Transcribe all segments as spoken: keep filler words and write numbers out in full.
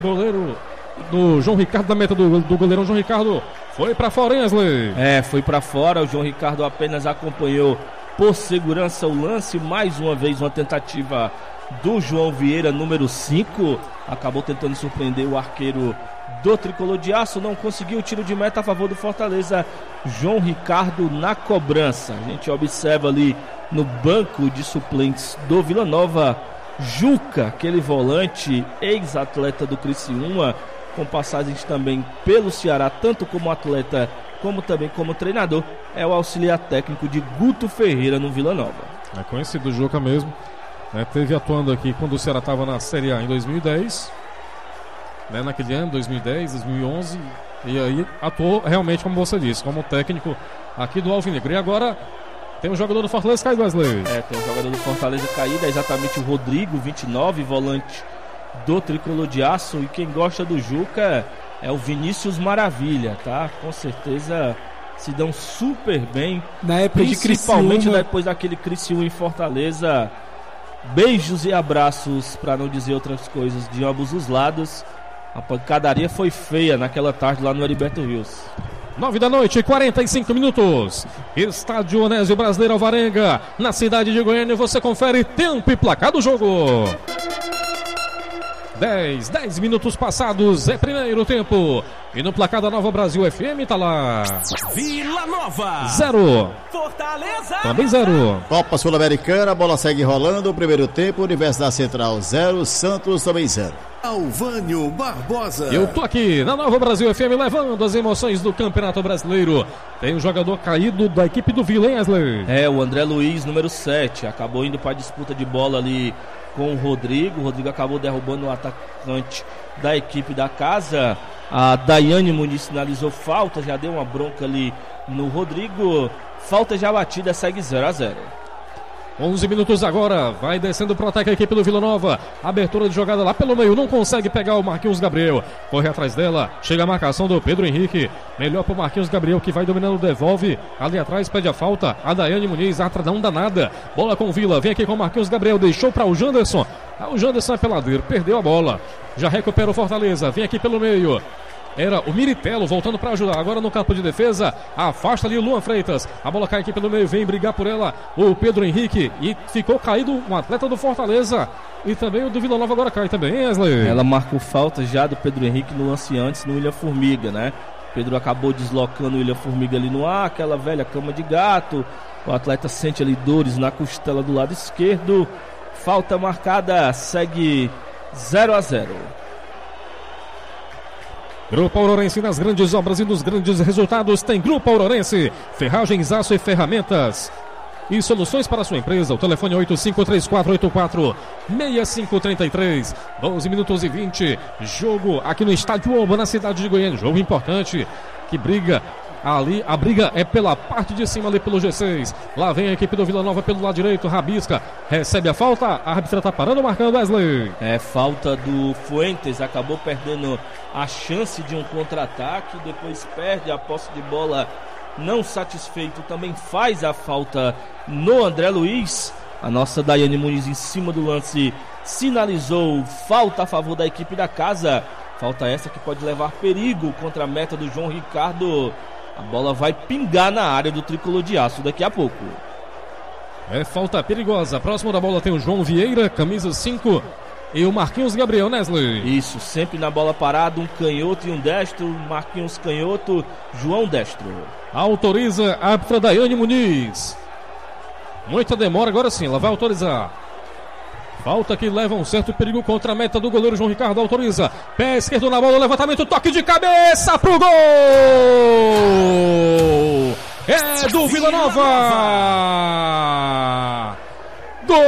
Goleiro do João Ricardo, da meta do, do goleirão João Ricardo, foi pra fora, hein, Wesley? É, foi pra fora, o João Ricardo apenas acompanhou por segurança o lance, mais uma vez uma tentativa do João Vieira, número cinco, acabou tentando surpreender o arqueiro do Tricolor de Aço, não conseguiu o tiro de meta a favor do Fortaleza. João Ricardo na cobrança, a gente observa ali no banco de suplentes do Vila Nova, Juca, aquele volante, ex-atleta do Criciúma, com passagens também pelo Ceará, tanto como atleta como também como treinador, é o auxiliar técnico de Guto Ferreira no Vila Nova. É conhecido o Juca mesmo, né? Teve atuando aqui quando o Ceará estava na Série A em dois mil e dez, né? Naquele ano, dois mil e dez, dois mil e onze, e aí atuou realmente, como você disse, como técnico aqui do Alvinegro. E agora tem um jogador do Fortaleza caído, Wesley. É, tem um jogador do Fortaleza caído, é exatamente o Rodrigo, vinte e nove, volante do Tricolor de Aço. E quem gosta do Juca é o Vinícius Maravilha, tá? Com certeza se dão super bem, na época de principalmente Criciúma, depois daquele Criciúma em Fortaleza. Beijos e abraços, para não dizer outras coisas, de ambos os lados. A pancadaria foi feia naquela tarde lá no Heriberto Rios. Nove da noite, quarenta e cinco minutos. Estádio Onésio Brasileiro Alvarenga, na cidade de Goiânia. Você confere tempo e placar do jogo. dez, dez minutos passados, é primeiro tempo. E no placar da Nova Brasil F M tá lá. Vila Nova Zero. Fortaleza Também zero. Copa Sul-Americana, a bola segue rolando. Primeiro tempo, Universidade Central zero, Santos também zero. Alvânio Barbosa. Eu tô aqui na Nova Brasil F M levando as emoções do Campeonato Brasileiro. Tem um jogador caído da equipe do Vila, hein, Wesley? É, o André Luiz, número sete, acabou indo para a disputa de bola ali com o Rodrigo. O Rodrigo acabou derrubando o atacante da equipe da casa. A Daiane Muniz sinalizou falta, já deu uma bronca ali no Rodrigo. Falta já batida, segue zero a zero. onze minutos agora, vai descendo pro ataque a equipe do Vila Nova. Abertura de jogada lá pelo meio, não consegue pegar o Marquinhos Gabriel. Corre atrás dela, chega a marcação do Pedro Henrique. Melhor pro Marquinhos Gabriel, que vai dominando, devolve. Ali atrás pede a falta, a Daiane Muniz, atra não dá nada. Bola com o Vila, vem aqui com o Marquinhos Gabriel, deixou para o Janderson. Ah, o Janderson é peladeiro, perdeu a bola. Já recupera o Fortaleza, vem aqui pelo meio. Era o Miritelo voltando para ajudar. Agora no campo de defesa, afasta ali o Luan Freitas. A bola cai aqui pelo meio, vem brigar por ela o Pedro Henrique. E ficou caído um atleta do Fortaleza. E também o do Vila Nova agora cai também, hein, Wesley? Ela marcou falta já do Pedro Henrique no lance antes, no William Formiga, né? Pedro acabou deslocando o William Formiga ali no ar, aquela velha cama de gato. O atleta sente ali dores na costela do lado esquerdo. Falta marcada, segue zero a zero. Grupo Aurorense, nas grandes obras e nos grandes resultados tem Grupo Aurorense, ferragens, aço e ferramentas e soluções para a sua empresa. O telefone é oito cinco três quatro oito quatro seis cinco três três. doze minutos e vinte, jogo aqui no Estádio Oba, na cidade de Goiânia. Jogo importante que briga ali, a briga é pela parte de cima ali pelo G seis. Lá vem a equipe do Vila Nova pelo lado direito, Rabisca recebe a falta, a árbitra tá parando, marcando, Wesley. É, falta do Fuentes, acabou perdendo a chance de um contra-ataque, depois perde a posse de bola, não satisfeito, também faz a falta no André Luiz. A nossa Daiane Muniz em cima do lance sinalizou falta a favor da equipe da casa. Falta essa que pode levar perigo contra a meta do João Ricardo. A bola vai pingar na área do Tricolor de Aço daqui a pouco. É falta perigosa. Próximo da bola tem o João Vieira, camisa cinco. E o Marquinhos Gabriel, Wesley. Isso, sempre na bola parada, um canhoto e um destro. Marquinhos canhoto, João destro. Autoriza a árbitra Daiane Muniz. Muita demora, agora sim, ela vai autorizar. Falta que leva um certo perigo contra a meta do goleiro João Ricardo, autoriza. Pé esquerdo na bola, levantamento, toque de cabeça pro gol! É do Vila Nova! Gol!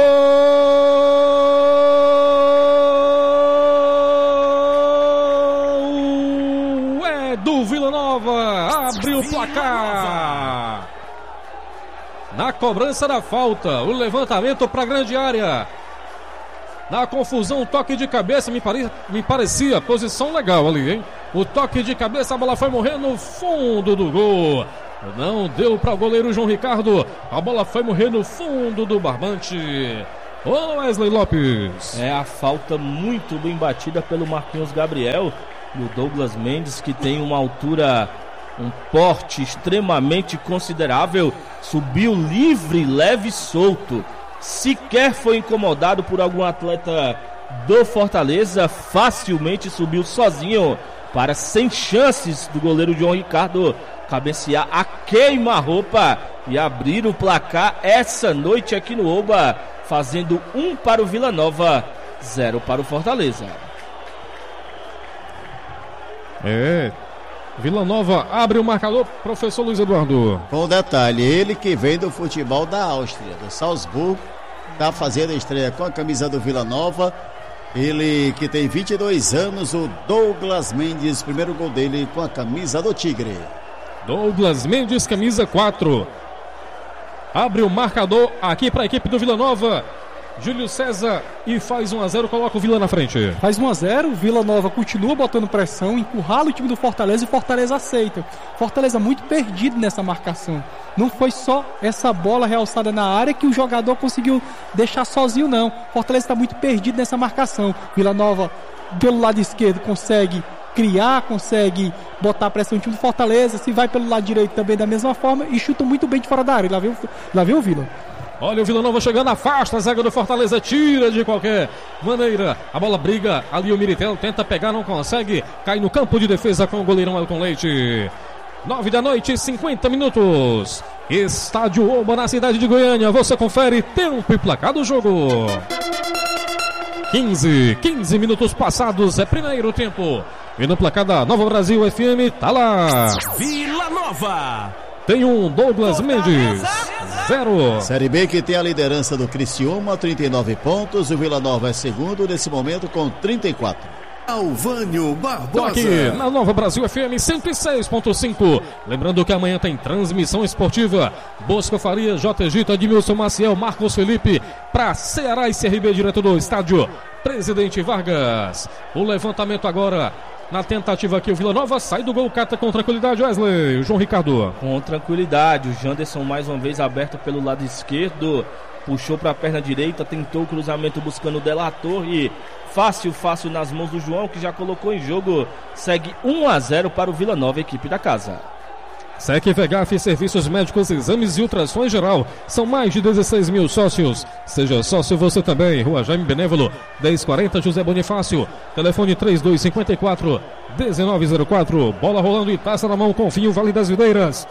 É do Vila Nova! Abre o placar! Na cobrança da falta, o levantamento para a grande área. Na confusão, toque de cabeça, me, pare... me parecia posição legal ali, hein? O toque de cabeça, a bola foi morrer no fundo do gol. Não deu para o goleiro João Ricardo. A bola foi morrer no fundo do barbante. Ô Wesley Lopes. É a falta muito bem batida pelo Marquinhos Gabriel. E o Douglas Mendes, que tem uma altura, um porte extremamente considerável, subiu livre, leve e solto. Sequer foi incomodado por algum atleta do Fortaleza. Facilmente subiu sozinho para, sem chances do goleiro João Ricardo cabecear a queima-roupa e abrir o placar essa noite aqui no Oba, fazendo um para o Vila Nova, zero para o Fortaleza. É, Vila Nova abre o marcador, professor Luiz Eduardo. Com um detalhe, ele que vem do futebol da Áustria, do Salzburgo, está fazendo a estreia com a camisa do Vila Nova. Ele que tem vinte e dois anos, o Douglas Mendes, primeiro gol dele com a camisa do Tigre. Douglas Mendes, camisa quatro. Abre o marcador aqui para a equipe do Vila Nova. Júlio César, e faz um a zero, coloca o Vila na frente. Faz um a zero, o Vila Nova continua botando pressão, encurrala o time do Fortaleza e o Fortaleza aceita. Fortaleza muito perdido nessa marcação. Não foi só essa bola realçada na área que o jogador conseguiu deixar sozinho, não. Fortaleza está muito perdido nessa marcação. Vila Nova, pelo lado esquerdo, consegue criar, consegue botar pressão no time do Fortaleza. Se vai pelo lado direito também da mesma forma e chuta muito bem de fora da área. Lá vem, lá vem o Vila. Olha o Vila Nova chegando, afasta a zaga do Fortaleza, tira de qualquer maneira. A bola briga, ali o Miritel tenta pegar, não consegue, cai no campo de defesa com o goleirão Elton Leite. Nove da noite, cinquenta minutos. Estádio Oba na cidade de Goiânia. Você confere tempo e placar do jogo. quinze, quinze minutos passados, é primeiro tempo. E no placar da Nova Brasil F M, tá lá. Vila Nova. Tem um Douglas Mendes, zero. Série B que tem a liderança do Criciúma, trinta e nove pontos. O Vila Nova é segundo nesse momento com trinta e quatro. Alvânio Barbosa. Tô aqui na Nova Brasil F M cento e seis ponto cinco. Lembrando que amanhã tem transmissão esportiva. Bosco Faria, J. Gito, Admilson Maciel, Marcos Felipe para Ceará e C R B direto do estádio Presidente Vargas. O levantamento agora na tentativa aqui, o Vila Nova sai do gol, cata com tranquilidade, Wesley, o João Ricardo. Com tranquilidade, o Janderson mais uma vez aberto pelo lado esquerdo, puxou para a perna direita, tentou o cruzamento buscando o Delator e fácil, fácil nas mãos do João, que já colocou em jogo, segue um a zero para o Vila Nova, equipe da casa. S E C V G F, serviços médicos, exames e ultrassom em geral. São mais de dezesseis mil sócios. Seja sócio você também. Rua Jaime Benévolo, dez e quarenta, José Bonifácio. Telefone três dois cinco quatro, um nove zero quatro. Bola rolando e taça na mão com Vinho Vale das Videiras.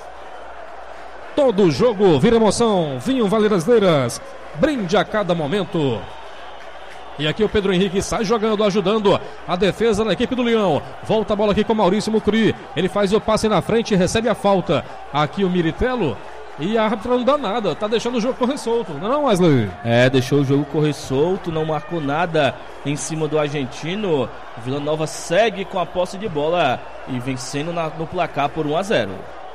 Todo jogo vira emoção. Vinho Vale das Videiras. Brinde a cada momento. E aqui o Pedro Henrique sai jogando, ajudando a defesa da equipe do Leão. Volta a bola aqui com Maurício Mucri. Ele faz o passe na frente e recebe a falta. Aqui o Miritelo. E a árbitra não dá nada. Tá deixando o jogo correr solto, não é não, Wesley? É, deixou o jogo correr solto. Não marcou nada em cima do argentino. O Vila Nova segue com a posse de bola e vencendo na, no placar por um a zero.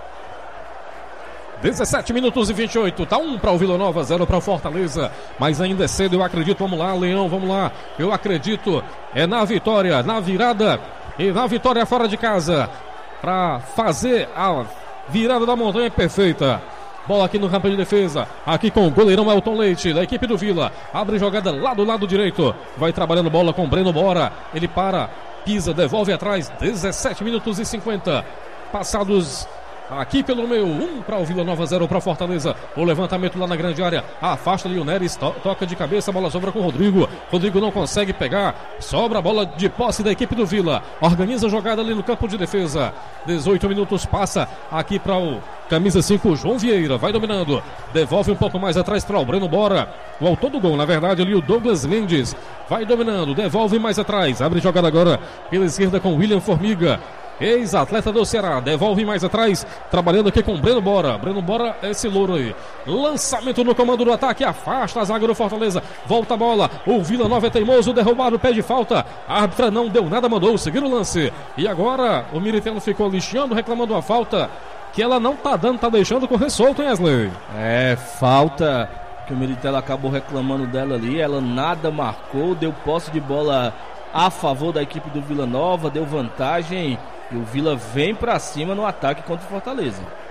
dezessete minutos e vinte e oito, tá um para o Vila Nova, zero para o Fortaleza, mas ainda é cedo, eu acredito, vamos lá, Leão, vamos lá, eu acredito, é na vitória, na virada e na vitória fora de casa, para fazer a virada da montanha perfeita. Bola aqui no campo de defesa, aqui com o goleirão Elton Leite, da equipe do Vila, abre jogada lá do lado direito, vai trabalhando bola com Breno Bora, ele para, pisa, devolve atrás, dezessete minutos e cinquenta, passados aqui pelo meio, um para o Vila Nova, zero para Fortaleza. O levantamento lá na grande área, afasta ali o Neres, to toca de cabeça, a bola sobra com o Rodrigo. Rodrigo não consegue pegar, sobra a bola de posse da equipe do Vila. Organiza a jogada ali no campo de defesa. dezoito minutos, passa aqui para o camisa cinco, João Vieira, vai dominando. Devolve um pouco mais atrás para o Breno Bora. O autor do gol, na verdade, ali o Douglas Mendes. Vai dominando, devolve mais atrás. Abre jogada agora pela esquerda com William Formiga. Ex-atleta do Ceará, devolve mais atrás, trabalhando aqui com Breno Bora. Breno Bora é esse louro aí. Lançamento no comando do ataque, afasta a zaga do Fortaleza. Volta a bola, o Vila Nova é teimoso, derrubado, pede falta. A árbitra não deu nada, mandou seguir o lance. E agora o Miritelo ficou lixando, reclamando a falta, que ela não tá dando, tá deixando correr solto, hein, Wesley? É, falta que o Miritelo acabou reclamando dela ali. Ela nada marcou, deu posse de bola a favor da equipe do Vila Nova, deu vantagem. E o Vila vem pra cima no ataque contra o Fortaleza.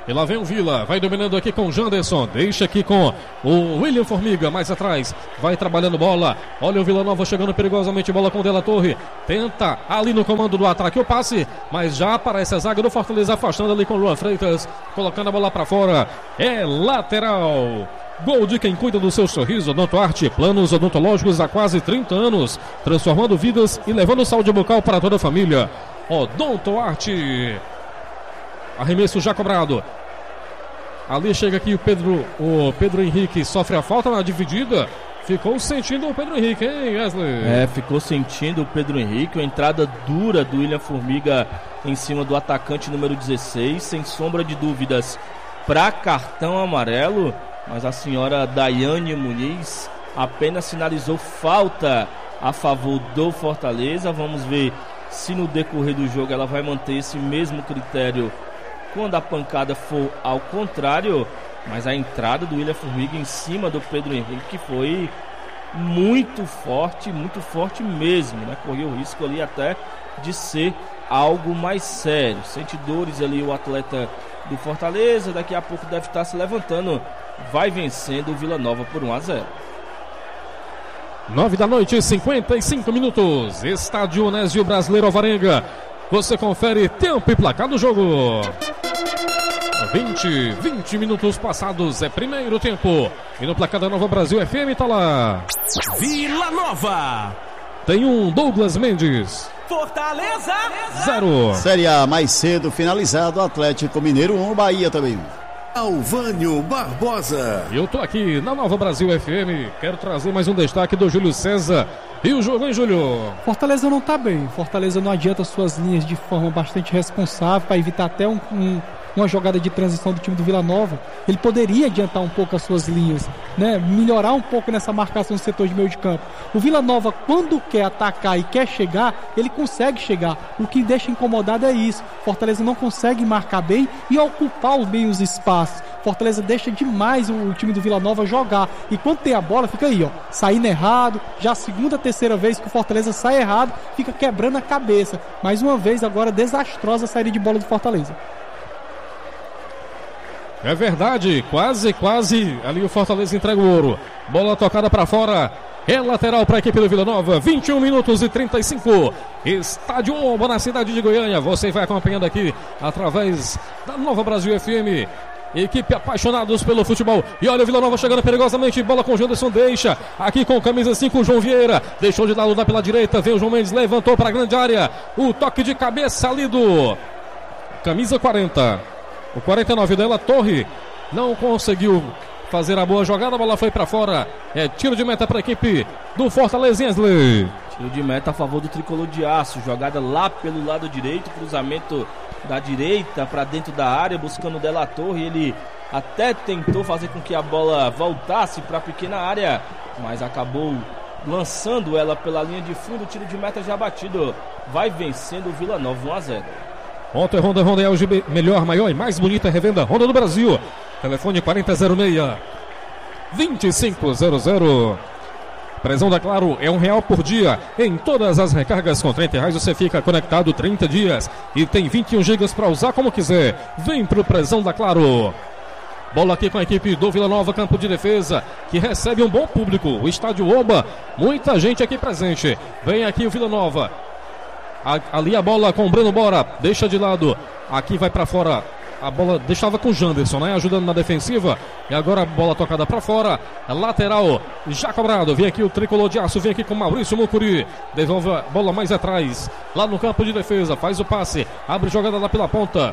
E lá vem o Vila, vai dominando aqui com o Janderson, deixa aqui com o William Formiga, mais atrás, vai trabalhando bola, olha o Vila Nova chegando perigosamente, bola com o De La Torre, tenta ali no comando do ataque o passe, mas já aparece a zaga do Fortaleza afastando ali com o Luan Freitas, colocando a bola para fora, é lateral. Gol de quem cuida do seu sorriso, Odontoarte, planos odontológicos há quase trinta anos, transformando vidas e levando saúde bucal para toda a família. Odontoarte. Arremesso já cobrado. Ali chega aqui o Pedro, o Pedro Henrique sofre a falta na dividida. Ficou sentindo o Pedro Henrique, hein, Wesley? É, ficou sentindo o Pedro Henrique. Uma entrada dura do William Formiga em cima do atacante número dezesseis. Sem sombra de dúvidas, para cartão amarelo. Mas a senhora Daiane Muniz apenas sinalizou falta a favor do Fortaleza. Vamos ver se no decorrer do jogo ela vai manter esse mesmo critério quando a pancada for ao contrário. Mas a entrada do William Formiga em cima do Pedro Henrique foi muito forte, muito forte mesmo, né? Correu o risco ali até de ser algo mais sério. Sente dores ali o atleta do Fortaleza, daqui a pouco deve estar se levantando. Vai vencendo o Vila Nova por um a zero. nove da noite, cinquenta e cinco minutos. Estádio Onésio Brasileiro Alvarenga. Você confere tempo e placar do jogo. vinte, vinte minutos passados, é primeiro tempo. E no placar da Nova Brasil F M tá lá. Vila Nova. Tem um Douglas Mendes. Fortaleza. Zero. Série A mais cedo finalizado, Atlético Mineiro um, Bahia também um. Alvânio Barbosa. Eu tô aqui na Nova Brasil F M. Quero trazer mais um destaque do Júlio César. E o jogo, hein, Júlio? Fortaleza não tá bem. Fortaleza não adianta suas linhas de forma bastante responsável para evitar até um, um, uma jogada de transição do time do Vila Nova. Ele poderia adiantar um pouco as suas linhas, né? Melhorar um pouco nessa marcação do setor de meio de campo. O Vila Nova, quando quer atacar e quer chegar, ele consegue chegar. O que deixa incomodado é isso. Fortaleza não consegue marcar bem e ocupar bem os espaços. Fortaleza deixa demais o, o time do Vila Nova jogar. E quando tem a bola, fica aí, ó, saindo errado. Já a segunda, terceira vez que o Fortaleza sai errado, fica quebrando a cabeça. Mais uma vez agora desastrosa a saída de bola do Fortaleza. É verdade, quase, quase ali o Fortaleza entrega o ouro. Bola tocada para fora. É lateral para a equipe do Vila Nova. vinte e um minutos e trinta e cinco. Estádio Oba na cidade de Goiânia. Você vai acompanhando aqui através da Nova Brasil F M. Equipe apaixonados pelo futebol. E olha o Vila Nova chegando perigosamente. Bola com o Janderson, deixa. Aqui com camisa cinco, o João Vieira. Deixou de lado, dá pela direita. Vem o João Mendes, levantou para a grande área. O toque de cabeça ali do camisa quarenta. O quarenta e nove dela, Torre. Não conseguiu fazer a boa jogada. A bola foi para fora. É tiro de meta para a equipe do Fortaleza, Wesley. Tiro de meta a favor do tricolor de aço. Jogada lá pelo lado direito. Cruzamento da direita para dentro da área, buscando o De La Torre. Ele até tentou fazer com que a bola voltasse para a pequena área, mas acabou lançando ela pela linha de fundo. Tiro de meta já batido. Vai vencendo o Vila Nova um a zero. Ontem Honda, Honda L G, melhor, maior e mais bonita revenda Honda do Brasil. Telefone quarenta zero seis, vinte e cinco zero zero. Prezão da Claro é um real por dia. Em todas as recargas com trinta reais você fica conectado trinta dias e tem vinte e um gigas para usar como quiser. Vem pro Prezão da Claro. Bola aqui com a equipe do Vila Nova, campo de defesa, que recebe um bom público. O estádio Oba, muita gente aqui presente. Vem aqui o Vila Nova. A, ali a bola com o Breno Bora, deixa de lado. Aqui vai para fora. A bola deixava com o Janderson, né? Ajudando na defensiva. E agora a bola tocada para fora. Lateral já cobrado. Vem aqui o tricolor de aço. Vem aqui com Maurício Mucuri. Devolve a bola mais atrás. Lá no campo de defesa. Faz o passe. Abre jogada lá pela ponta.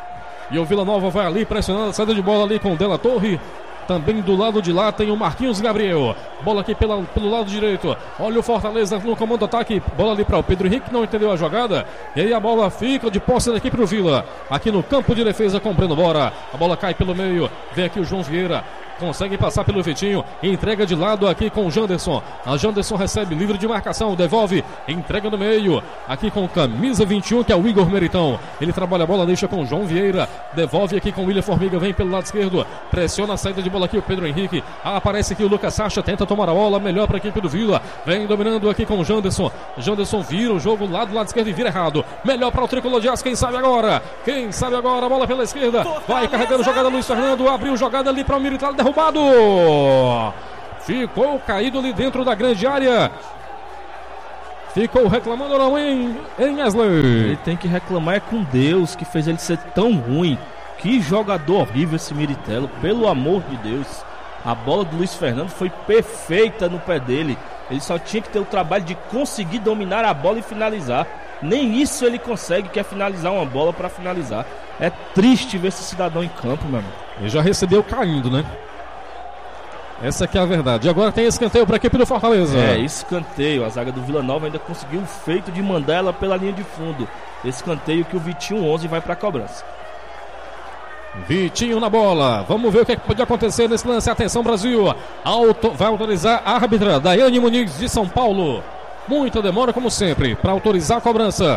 E o Vila Nova vai ali pressionando a saída de bola ali com o De La Torre. Também do lado de lá tem o Marquinhos Gabriel. Bola aqui pela, pelo lado direito. Olha o Fortaleza no comando do ataque. Bola ali para o Pedro Henrique, não entendeu a jogada. E aí a bola fica de posse da equipe do Vila. Aqui no campo de defesa com o Breno Bora. A bola cai pelo meio. Vem aqui o João Vieira. consegue passar pelo Vitinho, entrega de lado aqui com o Janderson. A Janderson recebe livre de marcação, devolve, entrega no meio, aqui com camisa vinte e um, que é o Igor Meritão. Ele trabalha a bola, deixa com o João Vieira, devolve aqui com o William Formiga, vem pelo lado esquerdo, pressiona a saída de bola aqui o Pedro Henrique. Ah, aparece aqui o Lucas Sacha, tenta tomar a bola, melhor para a equipe do Vila, vem dominando aqui com o Janderson. Janderson vira o jogo lá do lado esquerdo e vira errado, melhor para o Tricolor de Aço, quem sabe agora, quem sabe agora, a bola pela esquerda, vai carregando jogada Luiz Fernando, abriu jogada ali para o Militar, derrubado, ficou caído ali dentro da grande área, ficou reclamando não em, em Wesley. Ele tem que reclamar é com Deus, que fez ele ser tão ruim. Que jogador horrível esse Miritelo, pelo amor de Deus. A bola do Luiz Fernando foi perfeita no pé dele, ele só tinha que ter o trabalho de conseguir dominar a bola e finalizar. Nem isso ele consegue, que é finalizar uma bola para finalizar. É triste ver esse cidadão em campo, meu amigo. Ele já recebeu caindo, né? Essa aqui é a verdade. E agora tem escanteio para a equipe do Fortaleza. É, escanteio. A zaga do Vila Nova ainda conseguiu o feito de mandar ela pela linha de fundo. Escanteio que o Vitinho onze vai para a cobrança. Vitinho na bola. Vamos ver o que, é que pode acontecer nesse lance. Atenção, Brasil. Auto... Vai autorizar a árbitra Daiane Muniz de São Paulo. Muita demora, como sempre, para autorizar a cobrança.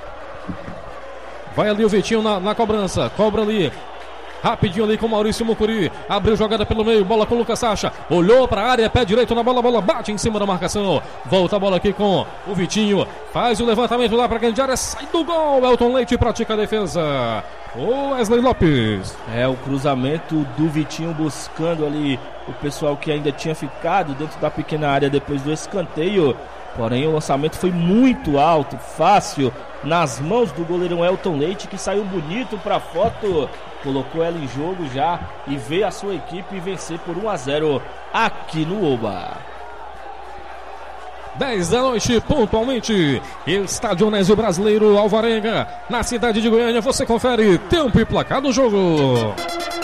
Vai ali o Vitinho na, na cobrança. Cobra ali. Rapidinho ali com o Maurício Mucuri. Abriu jogada pelo meio. Bola com o Lucas Sacha. Olhou para a área. Pé direito na bola. A bola bate em cima da marcação. Volta a bola aqui com o Vitinho. Faz o levantamento lá para a grande área. Sai do gol. Elton Leite pratica a defesa. O Wesley Lopes. É o cruzamento do Vitinho buscando ali o pessoal que ainda tinha ficado dentro da pequena área depois do escanteio. Porém o lançamento foi muito alto, fácil, nas mãos do goleirão Elton Leite, que saiu bonito para a foto, colocou ela em jogo já e veio a sua equipe vencer por um a zero aqui no Oba. dez da noite, pontualmente, Estádio Onésio Brasileiro, Alvarenga, na cidade de Goiânia. Você confere tempo e placar do jogo.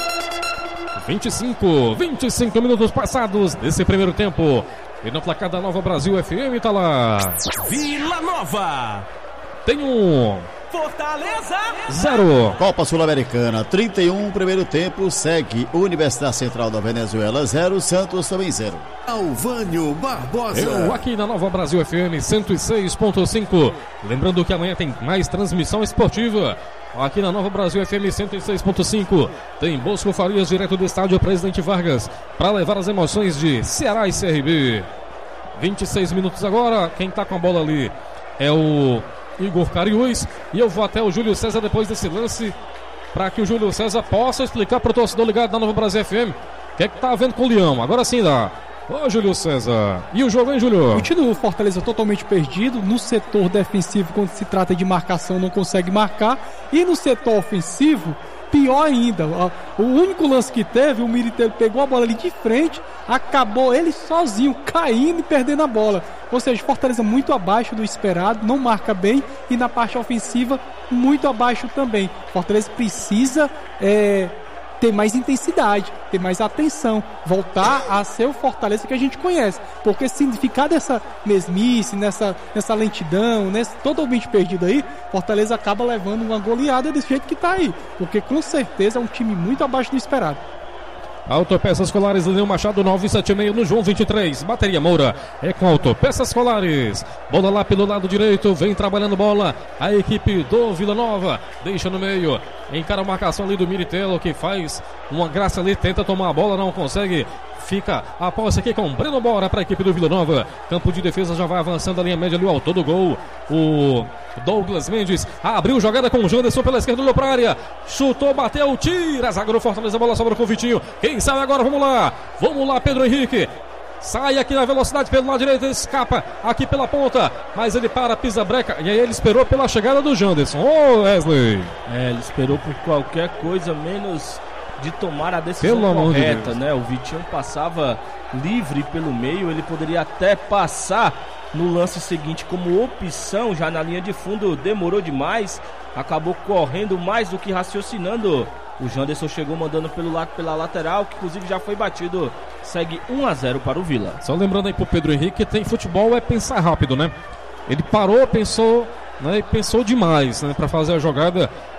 vinte e cinco, vinte e cinco minutos passados desse primeiro tempo. E no placar da Nova Brasil F M tá lá. Vila Nova. Tem um. Fortaleza. Zero. Copa Sul-Americana, trinta e um, primeiro tempo, segue Universidade Central da Venezuela, zero, Santos também zero. Alvânio Barbosa. Eu aqui na Nova Brasil F M cento e seis ponto cinco. Lembrando que amanhã tem mais transmissão esportiva. Aqui na Nova Brasil F M cento e seis ponto cinco. Tem Bosco Farias direto do estádio Presidente Vargas para levar as emoções de Ceará e C R B. vinte e seis minutos agora. Quem tá com a bola ali é o Igor Cariús. E eu vou até o Júlio César depois desse lance, para que o Júlio César possa explicar para o torcedor ligado da Nova Brasil F M o que é que tá vendo com o Leão. Agora sim dá. Ô Júlio César. E o jogo, hein, Júlio? Continua o Fortaleza totalmente perdido. No setor defensivo, quando se trata de marcação, não consegue marcar. E no setor ofensivo, pior ainda. O único lance que teve, o Miritelo pegou a bola ali de frente, acabou ele sozinho caindo e perdendo a bola. Ou seja, Fortaleza muito abaixo do esperado, não marca bem, e na parte ofensiva muito abaixo também. Fortaleza precisa é, ter mais intensidade, ter mais atenção, voltar a ser o Fortaleza que a gente conhece, porque se ficar dessa mesmice, nessa, nessa lentidão, nesse, totalmente perdido aí, Fortaleza acaba levando uma goleada desse jeito que tá aí, porque com certeza é um time muito abaixo do esperado. Autopeças Colares, Leão Machado nove sete seis no João vinte e três. Bateria Moura é com Autopeças Colares. Bola lá pelo lado direito, vem trabalhando bola a equipe do Vila Nova. Deixa no meio, encara a marcação ali do Miritelo, que faz uma graça ali, tenta tomar a bola, não consegue. Fica a posse aqui com Breno Bora para a equipe do Vila Nova. Campo de defesa já vai avançando a linha média ali, o autor do gol. O Douglas Mendes abriu jogada com o Janderson pela esquerda, olhou para a área. Chutou, bateu, tira. Zaga do Fortaleza, a bola sobra com o Vitinho. Quem sabe agora? Vamos lá. Vamos lá, Pedro Henrique. Sai aqui na velocidade pelo lado direito, escapa aqui pela ponta. Mas ele para, pisa breca. E aí ele esperou pela chegada do Janderson. Ô, Wesley. É, ele esperou por qualquer coisa menos de tomar a decisão correta, né? O Vitinho passava livre pelo meio, ele poderia até passar no lance seguinte como opção já na linha de fundo, demorou demais, acabou correndo mais do que raciocinando. O Janderson chegou mandando pelo lado, pela lateral, que inclusive já foi batido. Segue um a zero para o Vila. Só lembrando aí pro Pedro Henrique, tem futebol é pensar rápido, né? Ele parou, pensou, né? E pensou demais, né? Para fazer a jogada.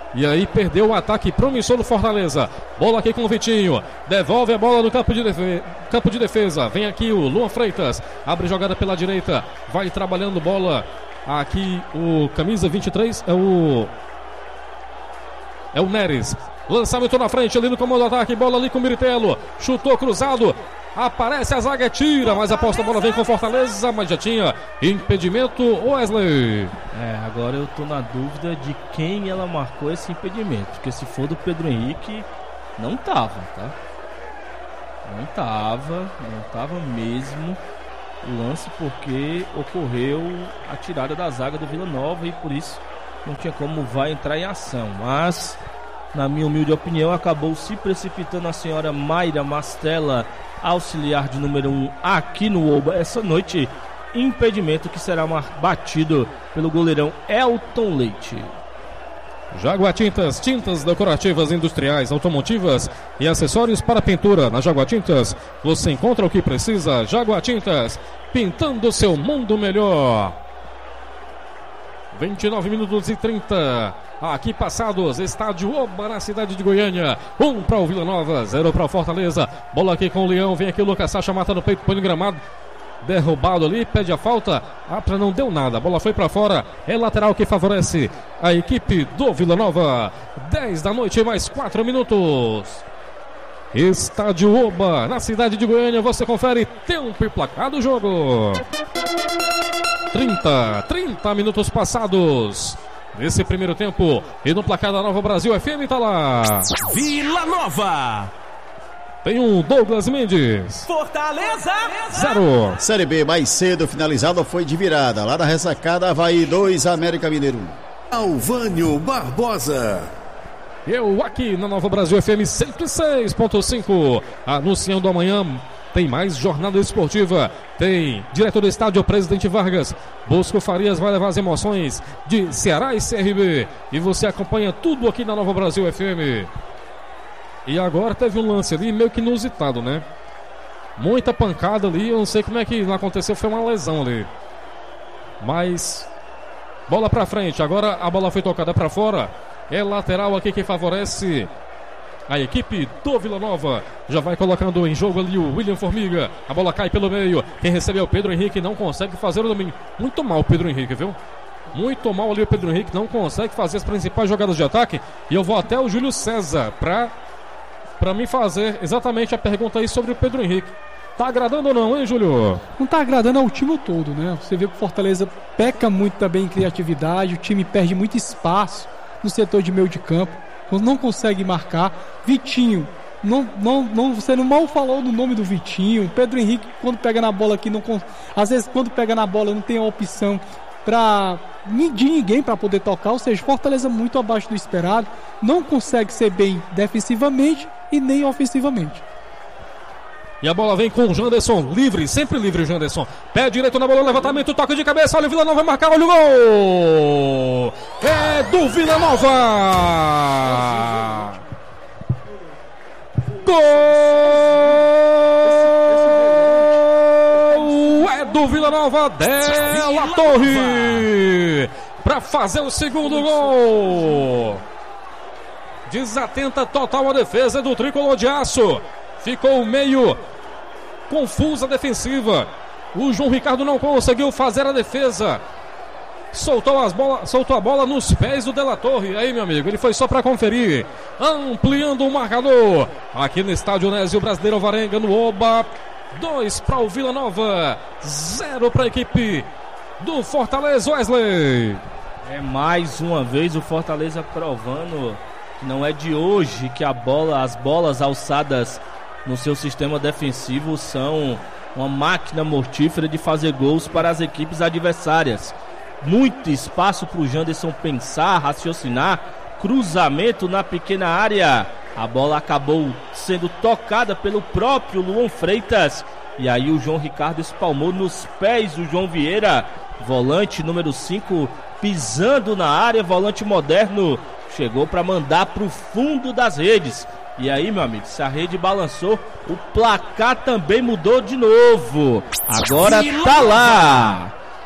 E aí perdeu o ataque promissor do Fortaleza. Bola aqui com o Vitinho. Devolve a bola no campo de, defe... campo de defesa. Vem aqui o Luan Freitas. Abre jogada pela direita. Vai trabalhando bola. Aqui o camisa vinte e três é o... É o Neres. Lançamento na frente ali no comando do ataque. Bola ali com o Miritello. Chutou cruzado. Aparece a zaga, tira, mas a posta bola vem com Fortaleza, mas já tinha impedimento. Wesley. É, agora eu tô na dúvida de quem ela marcou esse impedimento, porque se for do Pedro Henrique, não tava, tá? Não tava, não tava mesmo o lance, porque ocorreu a tirada da zaga do Vila Nova e por isso não tinha como vai entrar em ação, mas na minha humilde opinião acabou se precipitando a senhora Mayra Mastella, auxiliar de número um aqui no Oba essa noite. Impedimento que será batido pelo goleirão Elton Leite. Jaguar Tintas, tintas decorativas industriais, automotivas e acessórios para pintura. Na Jaguar Tintas você encontra o que precisa. Jaguar Tintas, pintando seu mundo melhor. vinte e nove minutos e trinta. Aqui passados, estádio Oba na cidade de Goiânia. Um para o Vila Nova, zero para o Fortaleza. Bola aqui com o Leão, vem aqui o Lucas Sacha, mata no peito, põe no gramado. Derrubado ali, pede a falta. A não deu nada, a bola foi para fora. É lateral que favorece a equipe do Vila Nova. dez da noite, mais quatro minutos. Estádio Oba na cidade de Goiânia. Você confere tempo e placar do jogo. trinta, trinta minutos passados nesse primeiro tempo. E no placar da Nova Brasil F M tá lá Vila Nova. Tem um Douglas Mendes. Fortaleza zero. Série B mais cedo finalizada foi de virada. Lá da ressacada, Avaí dois, América Mineiro. Alvânio Barbosa. Eu aqui na Nova Brasil F M cento e seis ponto cinco. Anunciando amanhã. Tem mais jornada esportiva. Tem diretor do estádio Presidente Vargas. Bosco Farias vai levar as emoções de Ceará e C R B. E você acompanha tudo aqui na Nova Brasil F M. E agora teve um lance ali meio que inusitado, né? Muita pancada ali. Eu não sei como é que não aconteceu. Foi uma lesão ali. Mas bola pra frente. Agora a bola foi tocada pra fora. É lateral aqui que favorece a equipe do Vila Nova. Já vai colocando em jogo ali o William Formiga. A bola cai pelo meio. Quem recebe é o Pedro Henrique. Não consegue fazer o domínio. Muito mal o Pedro Henrique, viu? Muito mal ali o Pedro Henrique. Não consegue fazer as principais jogadas de ataque. E eu vou até o Júlio César pra, pra mim fazer exatamente a pergunta aí sobre o Pedro Henrique. Tá agradando ou não, hein, Júlio? Não tá agradando ao time todo, né? Você vê que o Fortaleza peca muito também em criatividade. O time perde muito espaço no setor de meio de campo. Não consegue marcar. Vitinho, não, não, não, você não mal falou no nome do Vitinho. Pedro Henrique, quando pega na bola aqui, não, às vezes quando pega na bola não tem a opção pra, de ninguém para poder tocar. Ou seja, Fortaleza muito abaixo do esperado. Não consegue ser bem defensivamente e nem ofensivamente. E a bola vem com o Janderson, livre, sempre livre o Janderson. Pé direito na bola, levantamento, toque de cabeça. Olha o Vila Nova vai marcar, olha o gol! É do Vila Nova! Gol! É do Vila Nova, Della Torre! Para fazer o segundo gol! Desatenta total a defesa do tricolor de aço. Ficou meio confusa a defensiva. O João Ricardo não conseguiu fazer a defesa. Soltou, as bola, soltou a bola nos pés do Della Torre. Aí, meu amigo, ele foi só para conferir. Ampliando o marcador. Aqui no estádio Nésio Brasileiro Alvarenga, no Oba. Dois para o Vila Nova. Zero para a equipe do Fortaleza, Wesley. É mais uma vez o Fortaleza provando que não é de hoje que a bola, as bolas alçadas no seu sistema defensivo são uma máquina mortífera de fazer gols para as equipes adversárias. Muito espaço para o Janderson pensar, raciocinar, cruzamento na pequena área. A bola acabou sendo tocada pelo próprio Luan Freitas. E aí o João Ricardo espalmou nos pés do João Vieira. Volante número cinco, pisando na área, volante moderno. Chegou para mandar para o fundo das redes. E aí, meu amigo, se a rede balançou, o placar também mudou de novo. Agora tá lá.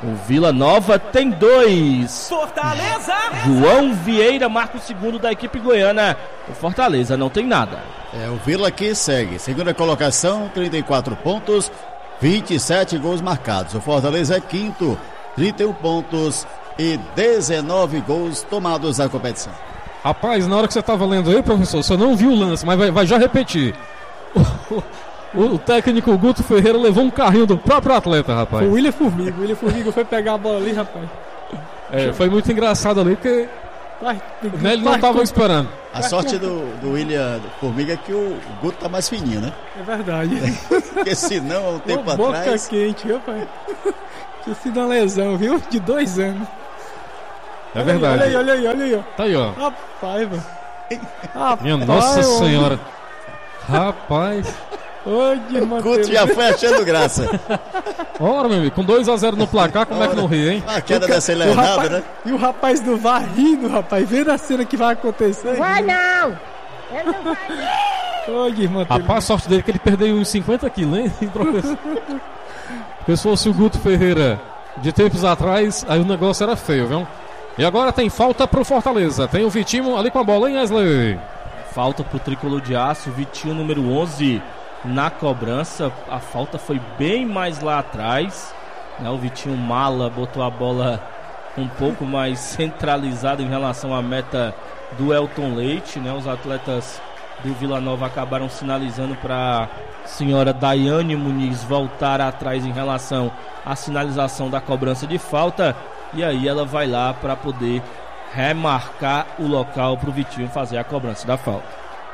O Vila Nova tem dois. Fortaleza! João Vieira marca o segundo da equipe goiana. O Fortaleza não tem nada. É, o Vila que segue. Segunda colocação, trinta e quatro pontos, vinte e sete gols marcados. O Fortaleza é quinto, trinta e um pontos e dezenove gols tomados na competição. Rapaz, na hora que você estava lendo aí, professor, você não viu o lance, mas vai, vai já repetir. O, o técnico Guto Ferreira levou um carrinho do próprio atleta, rapaz. O William Formiga, o William Formiga foi pegar a bola ali, rapaz. É, foi muito engraçado ali, porque Vai, né, ele não estava esperando. A sorte do, do William Formiga é que o Guto tá mais fininho, né? É verdade. Porque senão, há um tempo Uma boca atrás... quente, rapaz. Tinha sido uma lesão, viu? De dois anos. É verdade. Olha aí, olha aí, olha aí, ó. Tá aí, ó. Rapaz, mano. Rapaz, Minha Nossa homem. Senhora. Rapaz. Hoje, O Guto já foi achando graça. Ora, meu amigo, com dois a zero no placar, como é que não ri, hein? A queda dessa O Leonardo, rapaz- né? E o rapaz do V A R rindo, rapaz, vendo a cena que vai acontecer. Vai não! Ele não vai não! Hoje, irmão. Rapaz, a sorte dele é que ele perdeu uns cinquenta quilos, hein, professor? Porque se fosse o Guto Ferreira de tempos atrás, aí o negócio era feio, viu? E agora tem falta pro Fortaleza. Tem o Vitinho ali com a bola, hein, Wesley? Falta pro tricolor de aço, Vitinho número onze na cobrança. A falta foi bem mais lá atrás, né? O Vitinho mala, botou a bola um pouco mais centralizada em relação à meta do Elton Leite, né? Os atletas do Vila Nova acabaram sinalizando para a senhora Daiane Muniz voltar atrás em relação à sinalização da cobrança de falta, e aí ela vai lá para poder remarcar o local para o Vitinho fazer a cobrança da falta.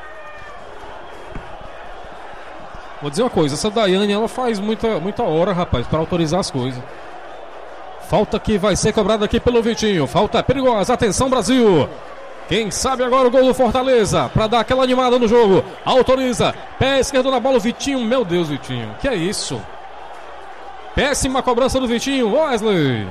Vou dizer uma coisa, essa Daiane, ela faz muita, muita hora, rapaz, para autorizar as coisas. Falta que vai ser cobrada aqui pelo Vitinho. Falta perigosa, atenção Brasil. Quem sabe agora o gol do Fortaleza, para dar aquela animada no jogo. Autoriza, pé esquerdo na bola, o Vitinho. Meu Deus, Vitinho, que é isso? Péssima cobrança do Vitinho, Wesley.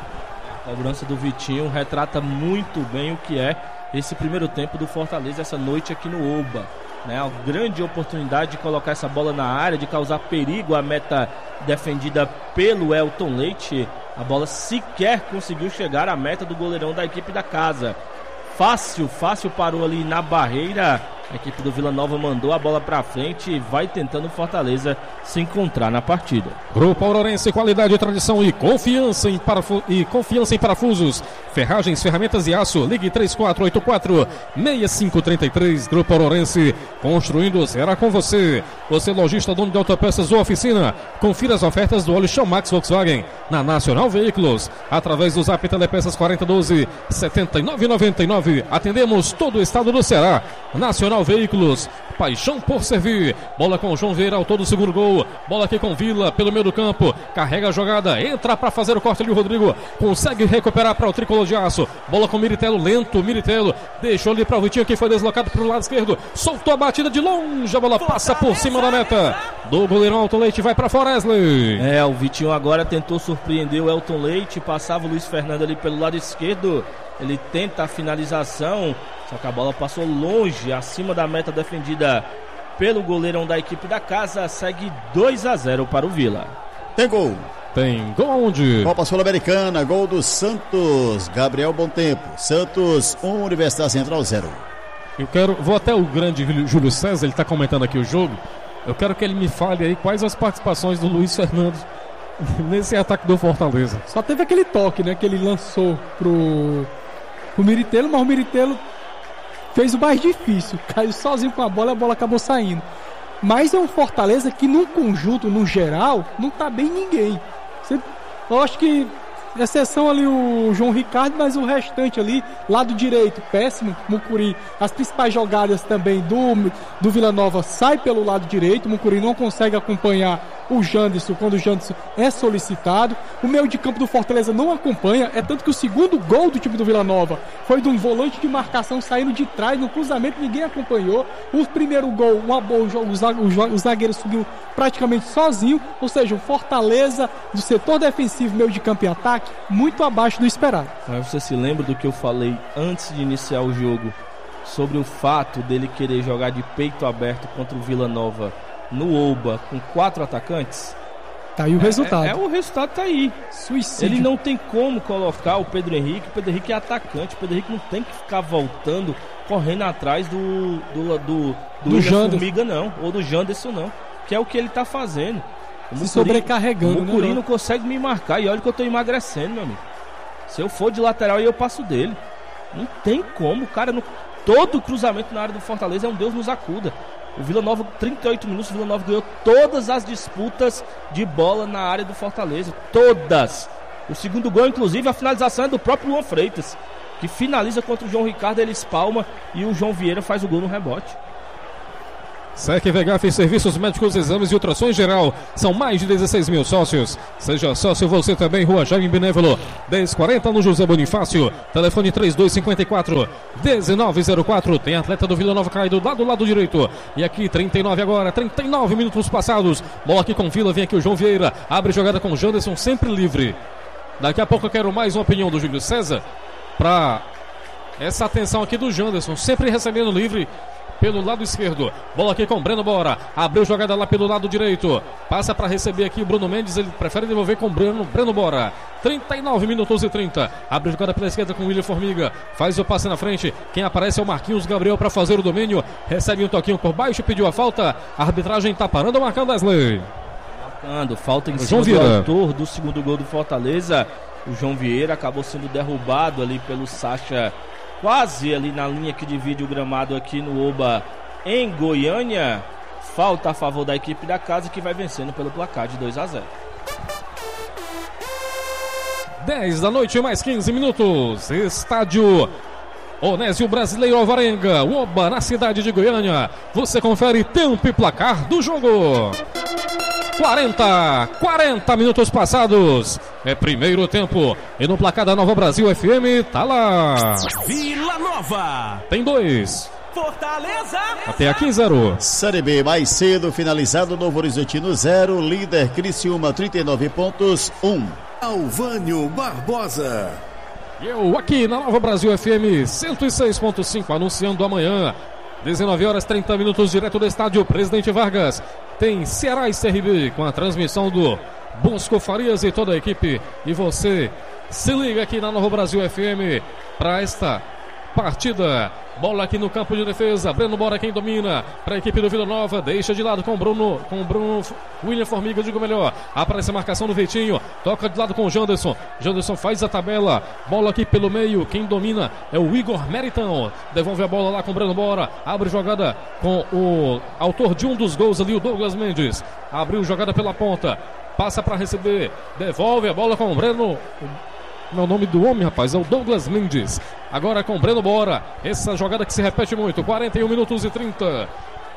A cobrança do Vitinho retrata muito bem o que é esse primeiro tempo do Fortaleza essa noite aqui no Oba, né? A grande oportunidade de colocar essa bola na área, de causar perigo à meta defendida pelo Elton Leite. A bola sequer conseguiu chegar à meta do goleirão da equipe da casa. Fácil, fácil parou ali na barreira. A equipe do Vila Nova mandou a bola pra frente e vai tentando o Fortaleza se encontrar na partida. Grupo Aurorense, qualidade, tradição e confiança em, parafu- e confiança em parafusos. Ferragens, ferramentas e aço. Ligue três quatro oito quatro, seis cinco três três. Grupo Aurorense, construindo será com você. Você lojista, dono de autopeças ou oficina, confira as ofertas do óleo Shell Max Volkswagen na Nacional Veículos, através do Zap Telepeças quarenta e doze, setenta e nove noventa e nove. Atendemos todo o estado do Ceará. Nacional Veículos, paixão por servir. Bola com o João Vieira, autor do segundo gol. Bola aqui com Vila, pelo meio do campo. Carrega a jogada, entra para fazer o corte ali o Rodrigo. Consegue recuperar para o tricolor de aço. Bola com o Miritelo, lento, Miritelo. Deixou ali para o Vitinho, que foi deslocado para o lado esquerdo. Soltou a batida de longe, a bola passa por cima da meta do goleirão Elton Leite, vai para fora, Wesley. É, o Vitinho agora tentou surpreender o Elton Leite. Passava o Luiz Fernando ali pelo lado esquerdo. Ele tenta a finalização, só que a bola passou longe, acima da meta defendida pelo goleirão da equipe da casa. Segue dois a zero para o Vila. Tem gol. Tem gol onde? Copa Sul-Americana, gol do Santos. Gabriel Bom Tempo. Santos um, Universidade Central zero. Eu quero, vou até o grande Júlio César, ele está comentando aqui o jogo. Eu quero que ele me fale aí quais as participações do Luiz Fernando nesse ataque do Fortaleza. Só teve aquele toque, né, que ele lançou pro, pro Miritelo, mas o Miritelo fez o mais difícil. Caiu sozinho com a bola e a bola acabou saindo. Mas é um Fortaleza que, num conjunto, no geral, não tá bem ninguém. Você, eu acho que, exceção ali o João Ricardo, mas o restante ali, lado direito, péssimo. Mucuri, as principais jogadas também do, do Vila Nova sai pelo lado direito. Mucuri não consegue acompanhar o Janderson quando o Janderson é solicitado. O meio de campo do Fortaleza não acompanha. É tanto que o segundo gol do time do Vila Nova foi de um volante de marcação saindo de trás no cruzamento, ninguém acompanhou. O primeiro gol, uma boa, o zagueiro subiu praticamente sozinho. Ou seja, o Fortaleza do setor defensivo, meio de campo e ataque, muito abaixo do esperado. Mas você se lembra do que eu falei antes de iniciar o jogo sobre o fato dele querer jogar de peito aberto contra o Vila Nova no Oba com quatro atacantes? Tá aí o resultado. É, é, o resultado tá aí. Suicídio. Ele não tem como colocar o Pedro Henrique. O Pedro Henrique é atacante. O Pedro Henrique não tem que ficar voltando, correndo atrás do do, do, do, do Formiga, não. Ou do Janderson, não. Que é o que ele tá fazendo. O Se sobrecarregando. O Mucuri não consegue me marcar. E olha que eu tô emagrecendo, meu amigo. Se eu for de lateral, eu passo dele. Não tem como. O cara, não... todo cruzamento na área do Fortaleza é um Deus nos acuda. O Vila Nova, trinta e oito minutos, o Vila Nova ganhou todas as disputas de bola na área do Fortaleza. Todas. O segundo gol, inclusive, a finalização é do próprio Luan Freitas, que finaliza contra o João Ricardo, ele espalma e o João Vieira faz o gol no rebote. S E C V H fez serviços médicos, exames e ultrações geral. São mais de dezesseis mil sócios. Seja sócio você também, Rua Jaime Benévolo, dez quarenta no José Bonifácio. Telefone três dois cinco quatro, um nove zero quatro. Tem atleta do Vila Nova caído lá do lado direito. E aqui, trinta e nove agora, trinta e nove minutos passados. Bola aqui com Vila, vem aqui o João Vieira. Abre jogada com o Janderson, sempre livre. Daqui a pouco eu quero mais uma opinião do Júlio César para essa atenção aqui do Janderson, sempre recebendo livre pelo lado esquerdo. Bola aqui com o Breno Bora. Abriu jogada lá pelo lado direito. Passa para receber aqui o Bruno Mendes. Ele prefere devolver com o Breno, Breno Bora. trinta e nove minutos e trinta. Abre jogada pela esquerda com o William Formiga. Faz o passe na frente. Quem aparece é o Marquinhos Gabriel para fazer o domínio. Recebe um toquinho por baixo. Pediu a falta. A arbitragem está parando, marcando Wesley. Marcando. Falta em o cima João do Vieira. autor do segundo gol do Fortaleza. O João Vieira acabou sendo derrubado ali pelo Sacha. Quase ali na linha que divide o gramado aqui no Oba, em Goiânia. Falta a favor da equipe da casa, que vai vencendo pelo placar de dois a zero. dez da noite, mais quinze minutos. Estádio Onésio Brasileiro Alvarenga, Oba, na cidade de Goiânia. Você confere tempo e placar do jogo. quarenta, quarenta minutos passados. É primeiro tempo. E no placar da Nova Brasil F M, tá lá. Vila Nova. Tem dois. Fortaleza. Até aqui, zero. Série B, mais cedo, finalizado, Novo Horizontino zero, líder Criciúma, trinta e nove pontos, um. Alvânio Barbosa. Eu aqui na Nova Brasil F M cento e seis ponto cinco, anunciando amanhã, dezenove horas e trinta minutos, direto do estádio Presidente Vargas. Tem Ceará e C R B com a transmissão do Bosco Farias e toda a equipe. E você se liga aqui na Nova Brasil F M para esta partida. Bola aqui no campo de defesa. Breno Bora quem domina para a equipe do Vila Nova. Deixa de lado com o Bruno, com o Bruno William Formiga, digo melhor. Aparece a marcação do Vitinho. Toca de lado com o Janderson. Janderson faz a tabela. Bola aqui pelo meio. Quem domina é o Igor Meritão. Devolve a bola lá com o Breno Bora. Abre jogada com o autor de um dos gols ali, o Douglas Mendes. Abriu jogada pela ponta. Passa para receber. Devolve a bola com o Breno. Não é o nome do homem, rapaz, é o Douglas Mendes. Agora com o Breno Bora. Essa jogada que se repete muito. quarenta e um minutos e trinta.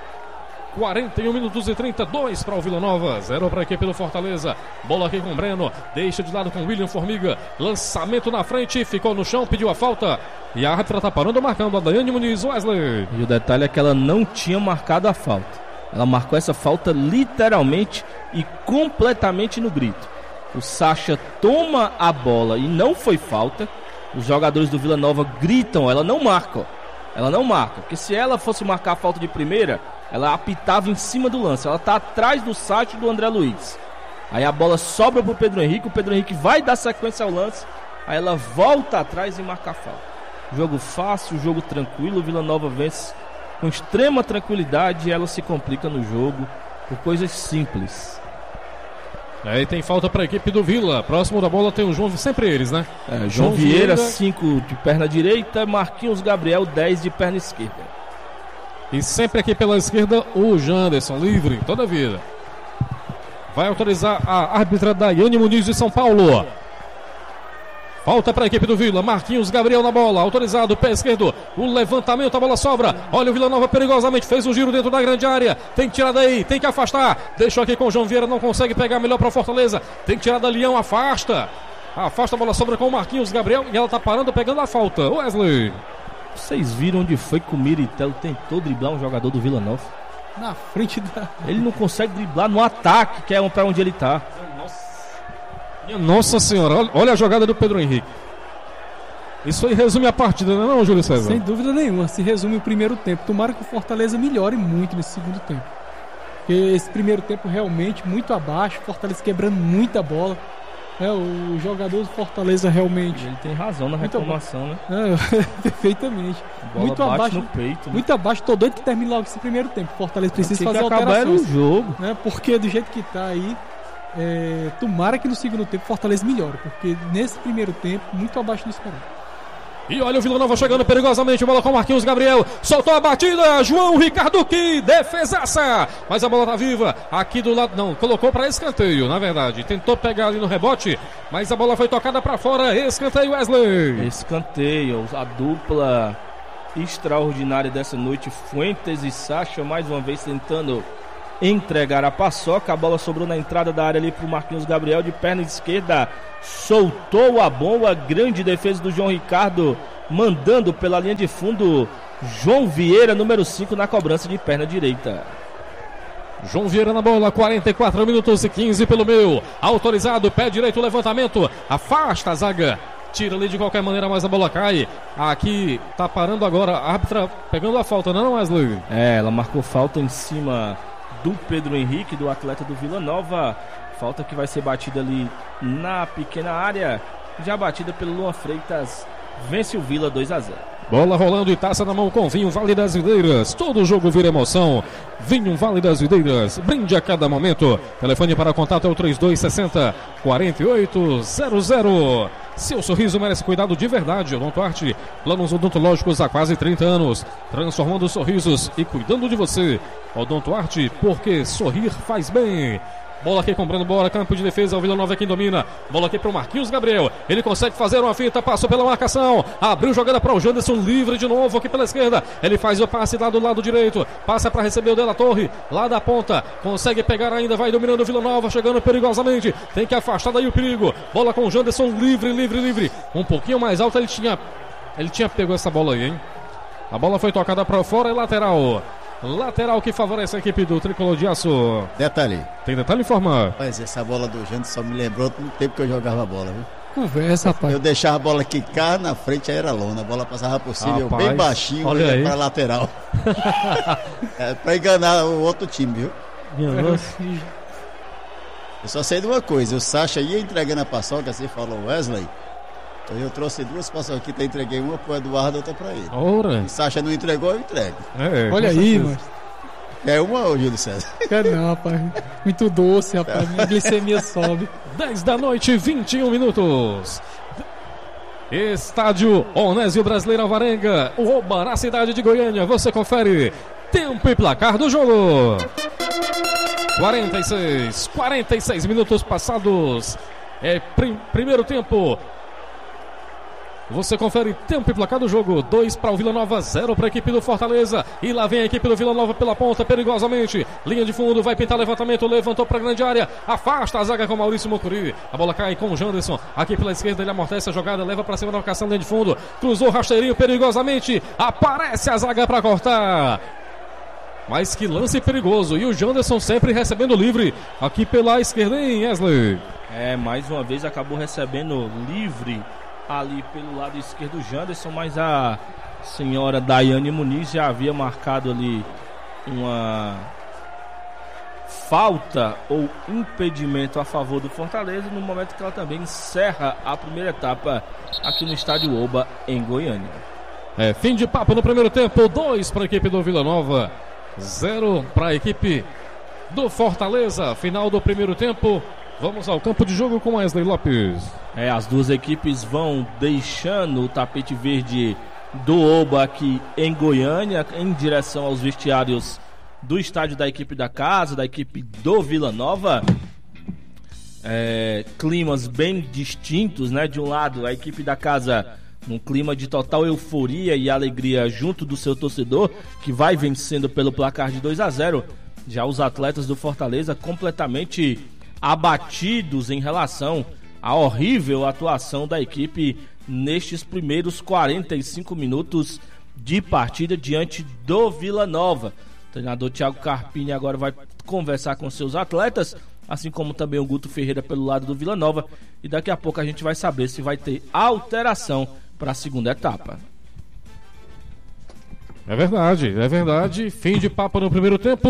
quarenta e um minutos e trinta. dois para o Vila Nova, zero para a equipe do Fortaleza. Bola aqui com o Breno. Deixa de lado com o William Formiga. Lançamento na frente. Ficou no chão, pediu a falta. E a árbitra está parando, marcando a Daiane Muniz. Wesley. E o detalhe é que ela não tinha marcado a falta. Ela marcou essa falta literalmente e completamente no grito. O Sacha toma a bola e não foi falta. Os jogadores do Vila Nova gritam, ela não marca. Ela não marca, porque se ela fosse marcar a falta de primeira, ela apitava em cima do lance. Ela está atrás do Sacha e do André Luiz. Aí a bola sobra para o Pedro Henrique. O Pedro Henrique vai dar sequência ao lance. Aí ela volta atrás e marca a falta. Jogo fácil, jogo tranquilo. O Vila Nova vence com extrema tranquilidade e ela se complica no jogo por coisas simples. Aí tem falta para a equipe do Vila. Próximo da bola tem o João, sempre eles, né? É, João, João Vieira, cinco de perna direita, Marquinhos Gabriel, dez de perna esquerda. E sempre aqui pela esquerda o Janderson, livre, toda a vida. Vai autorizar a árbitra Daiane Muniz de São Paulo. Falta para a equipe do Vila, Marquinhos Gabriel na bola, autorizado, pé esquerdo, o levantamento, a bola sobra, olha o Vila Nova perigosamente, fez um giro dentro da grande área, tem que tirar daí, tem que afastar, deixou aqui com o João Vieira, não consegue pegar melhor para o Fortaleza, tem que tirar da Leão, afasta, afasta a bola sobra com o Marquinhos Gabriel e ela está parando, pegando a falta. Wesley. Vocês viram onde foi que o Miritelo tentou driblar um jogador do Vila Nova? Na frente da... Ele não consegue driblar no ataque, que é para onde ele está. Nossa senhora, olha a jogada do Pedro Henrique. Isso aí resume a partida, não é não, Júlio César? Sem dúvida nenhuma, se resume o primeiro tempo. Tomara que o Fortaleza melhore muito nesse segundo tempo. Porque esse primeiro tempo realmente muito abaixo, Fortaleza quebrando muita bola. É, o jogador do Fortaleza realmente. Ele tem razão na muito reclamação, né? É, perfeitamente. Bola muito bate abaixo no peito. Né? Muito abaixo, tô doido que termine logo esse primeiro tempo. Fortaleza precisa fazer alterações. O jogo. Né? Porque do jeito que tá aí, é, tomara que no segundo tempo Fortaleza melhore. Porque nesse primeiro tempo, muito abaixo do esperado. E olha o Vila Nova chegando perigosamente, bola com o Marquinhos Gabriel, soltou a batida, João Ricardo, que defesaça, mas a bola tá viva, aqui do lado, não, colocou para escanteio, na verdade, tentou pegar ali no rebote, mas a bola foi tocada para fora, escanteio Wesley. Escanteio, a dupla extraordinária dessa noite, Fuentes e Sacha, mais uma vez tentando entregar a paçoca, a bola sobrou na entrada da área ali pro Marquinhos Gabriel, de perna esquerda, soltou a bomba, grande defesa do João Ricardo, mandando pela linha de fundo, João Vieira, número cinco, na cobrança de perna direita. João Vieira na bola, quarenta e quatro minutos e quinze pelo meio, autorizado, pé direito, levantamento, afasta a zaga, tira ali de qualquer maneira, mas a bola cai, aqui tá parando agora, a árbitra pegando a falta, não é, Wesley? É, ela marcou falta em cima do Pedro Henrique, do atleta do Vila Nova, falta que vai ser batida ali na pequena área, já batida pelo Luan Freitas, vence o Vila dois a zero. Bola rolando e taça na mão com Vinho Vale das Videiras, todo jogo vira emoção, Vinho Vale das Videiras, brinde a cada momento, telefone para contato é o trinta e dois sessenta, quarenta e oito zero zero. Seu sorriso merece cuidado de verdade. Odontoarte, planos odontológicos há quase trinta anos, transformando sorrisos e cuidando de você. Odontoarte, porque sorrir faz bem. Bola aqui comprando bola, campo de defesa, o Vila Nova é quem domina. Bola aqui para o Marquinhos Gabriel, ele consegue fazer uma fita, passou pela marcação, abriu jogada para o Janderson, livre de novo aqui pela esquerda, ele faz o passe lá do lado direito, passa para receber o Della Torre, lá da ponta, consegue pegar ainda, vai dominando o Vila Nova, chegando perigosamente, tem que afastar daí o perigo, bola com o Janderson, livre, livre, livre, um pouquinho mais alto, ele tinha, ele tinha pego essa bola aí, hein? A bola foi tocada para fora e lateral. Lateral que favorece a equipe do Tricolor de Aço. Detalhe. Tem detalhe, informa? Mas essa bola do Janderson só me lembrou do tempo que eu jogava a bola, viu? Conversa, rapaz. Eu deixava a bola quicar na frente, aí era lona. A bola passava possível, rapaz, bem baixinho, olha aí. Para lateral. É, para enganar o outro time, viu? Minha nossa. Eu só sei de uma coisa, o Sacha ia entregando a paçoca, assim falou Wesley. Eu trouxe duas paçoquas aqui, entreguei uma pro Eduardo, outra pra ele. Ora. O Sacha não entregou, eu entrego. É, olha aí, mano. É uma, ô Júlio César? Quer não, rapaz. Muito doce, rapaz. Minha glicemia sobe. dez da noite, vinte e um minutos. Estádio Onésio Brasileiro Alvarenga, o Oba, na cidade de Goiânia. Você confere tempo e placar do jogo. quarenta e seis, quarenta e seis minutos passados. É prim, primeiro tempo. Você confere tempo e placar do jogo. dois para o Vila Nova, zero para a equipe do Fortaleza. E lá vem a equipe do Vila Nova pela ponta, perigosamente. Linha de fundo, vai pintar levantamento, levantou para a grande área. Afasta a zaga com Maurício Mocuri. A bola cai com o Janderson. Aqui pela esquerda, ele amortece a jogada, leva para cima da marcação, linha de fundo. Cruzou rasteirinho perigosamente. Aparece a zaga para cortar. Mas que lance perigoso. E o Janderson sempre recebendo livre. Aqui pela esquerda, hein, Wesley? É, mais uma vez acabou recebendo livre ali pelo lado esquerdo o Janderson, mas a senhora Daiane Muniz já havia marcado ali uma falta ou impedimento a favor do Fortaleza, no momento que ela também encerra a primeira etapa aqui no estádio Oba, em Goiânia. É, fim de papo no primeiro tempo, dois para a equipe do Vila Nova, zero para a equipe do Fortaleza. Final do primeiro tempo. Vamos ao campo de jogo com Wesley Lopes. É, as duas equipes vão deixando o tapete verde do Oba aqui em Goiânia, em direção aos vestiários do estádio da equipe da casa, da equipe do Vila Nova. É, climas bem distintos, né? De um lado, a equipe da casa num clima de total euforia e alegria junto do seu torcedor, que vai vencendo pelo placar de dois a zero. Já os atletas do Fortaleza completamente abatidos em relação à horrível atuação da equipe nestes primeiros quarenta e cinco minutos de partida diante do Vila Nova. O treinador Thiago Carpini agora vai conversar com seus atletas, assim como também o Guto Ferreira pelo lado do Vila Nova, e daqui a pouco a gente vai saber se vai ter alteração para a segunda etapa. É verdade, é verdade. Fim de papo no primeiro tempo.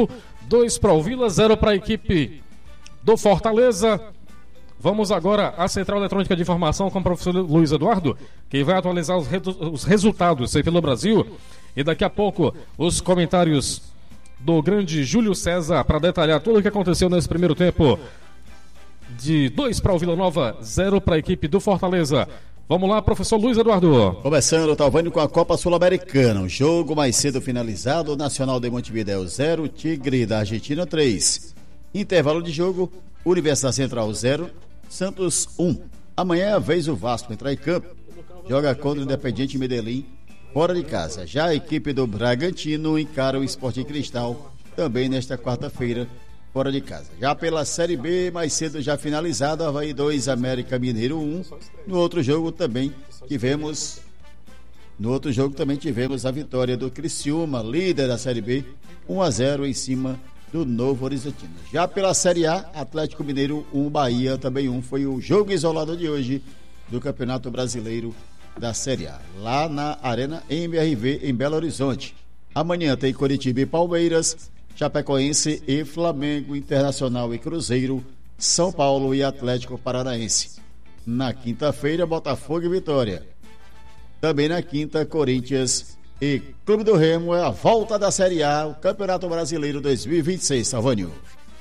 dois para o Vila, zero para a equipe do Fortaleza. Vamos agora à Central Eletrônica de Informação com o professor Luiz Eduardo, que vai atualizar os, re- os resultados aí pelo Brasil. E daqui a pouco os comentários do grande Júlio César para detalhar tudo o que aconteceu nesse primeiro tempo. De dois para o Vila Nova, zero para a equipe do Fortaleza. Vamos lá, professor Luiz Eduardo. Começando, Talvânio, com a Copa Sul-Americana. O jogo mais cedo finalizado: Nacional de Montevidéu zero, Tigre da Argentina três. Intervalo de jogo: Universidade Central zero, Santos um. Amanhã é a vez o Vasco entrar em campo. Joga contra o Independiente Medellín, fora de casa. Já a equipe do Bragantino encara o Sporting Cristal, também nesta quarta-feira, fora de casa. Já pela Série B, mais cedo já finalizado, Avaí dois, América Mineiro um. No outro jogo também tivemos No outro jogo também tivemos a vitória do Criciúma, líder da Série B, um a zero em cima do Novo Horizontino. Já pela Série A, Atlético Mineiro um, Bahia também um. Foi o jogo isolado de hoje do Campeonato Brasileiro da Série A, lá na Arena M R V, em Belo Horizonte. Amanhã tem Coritiba e Palmeiras, Chapecoense e Flamengo, Internacional e Cruzeiro, São Paulo e Atlético Paranaense. Na quinta-feira, Botafogo e Vitória. Também na quinta, Corinthians e Clube do Remo. É a volta da Série A, o Campeonato Brasileiro dois mil e vinte e seis, Salvânio.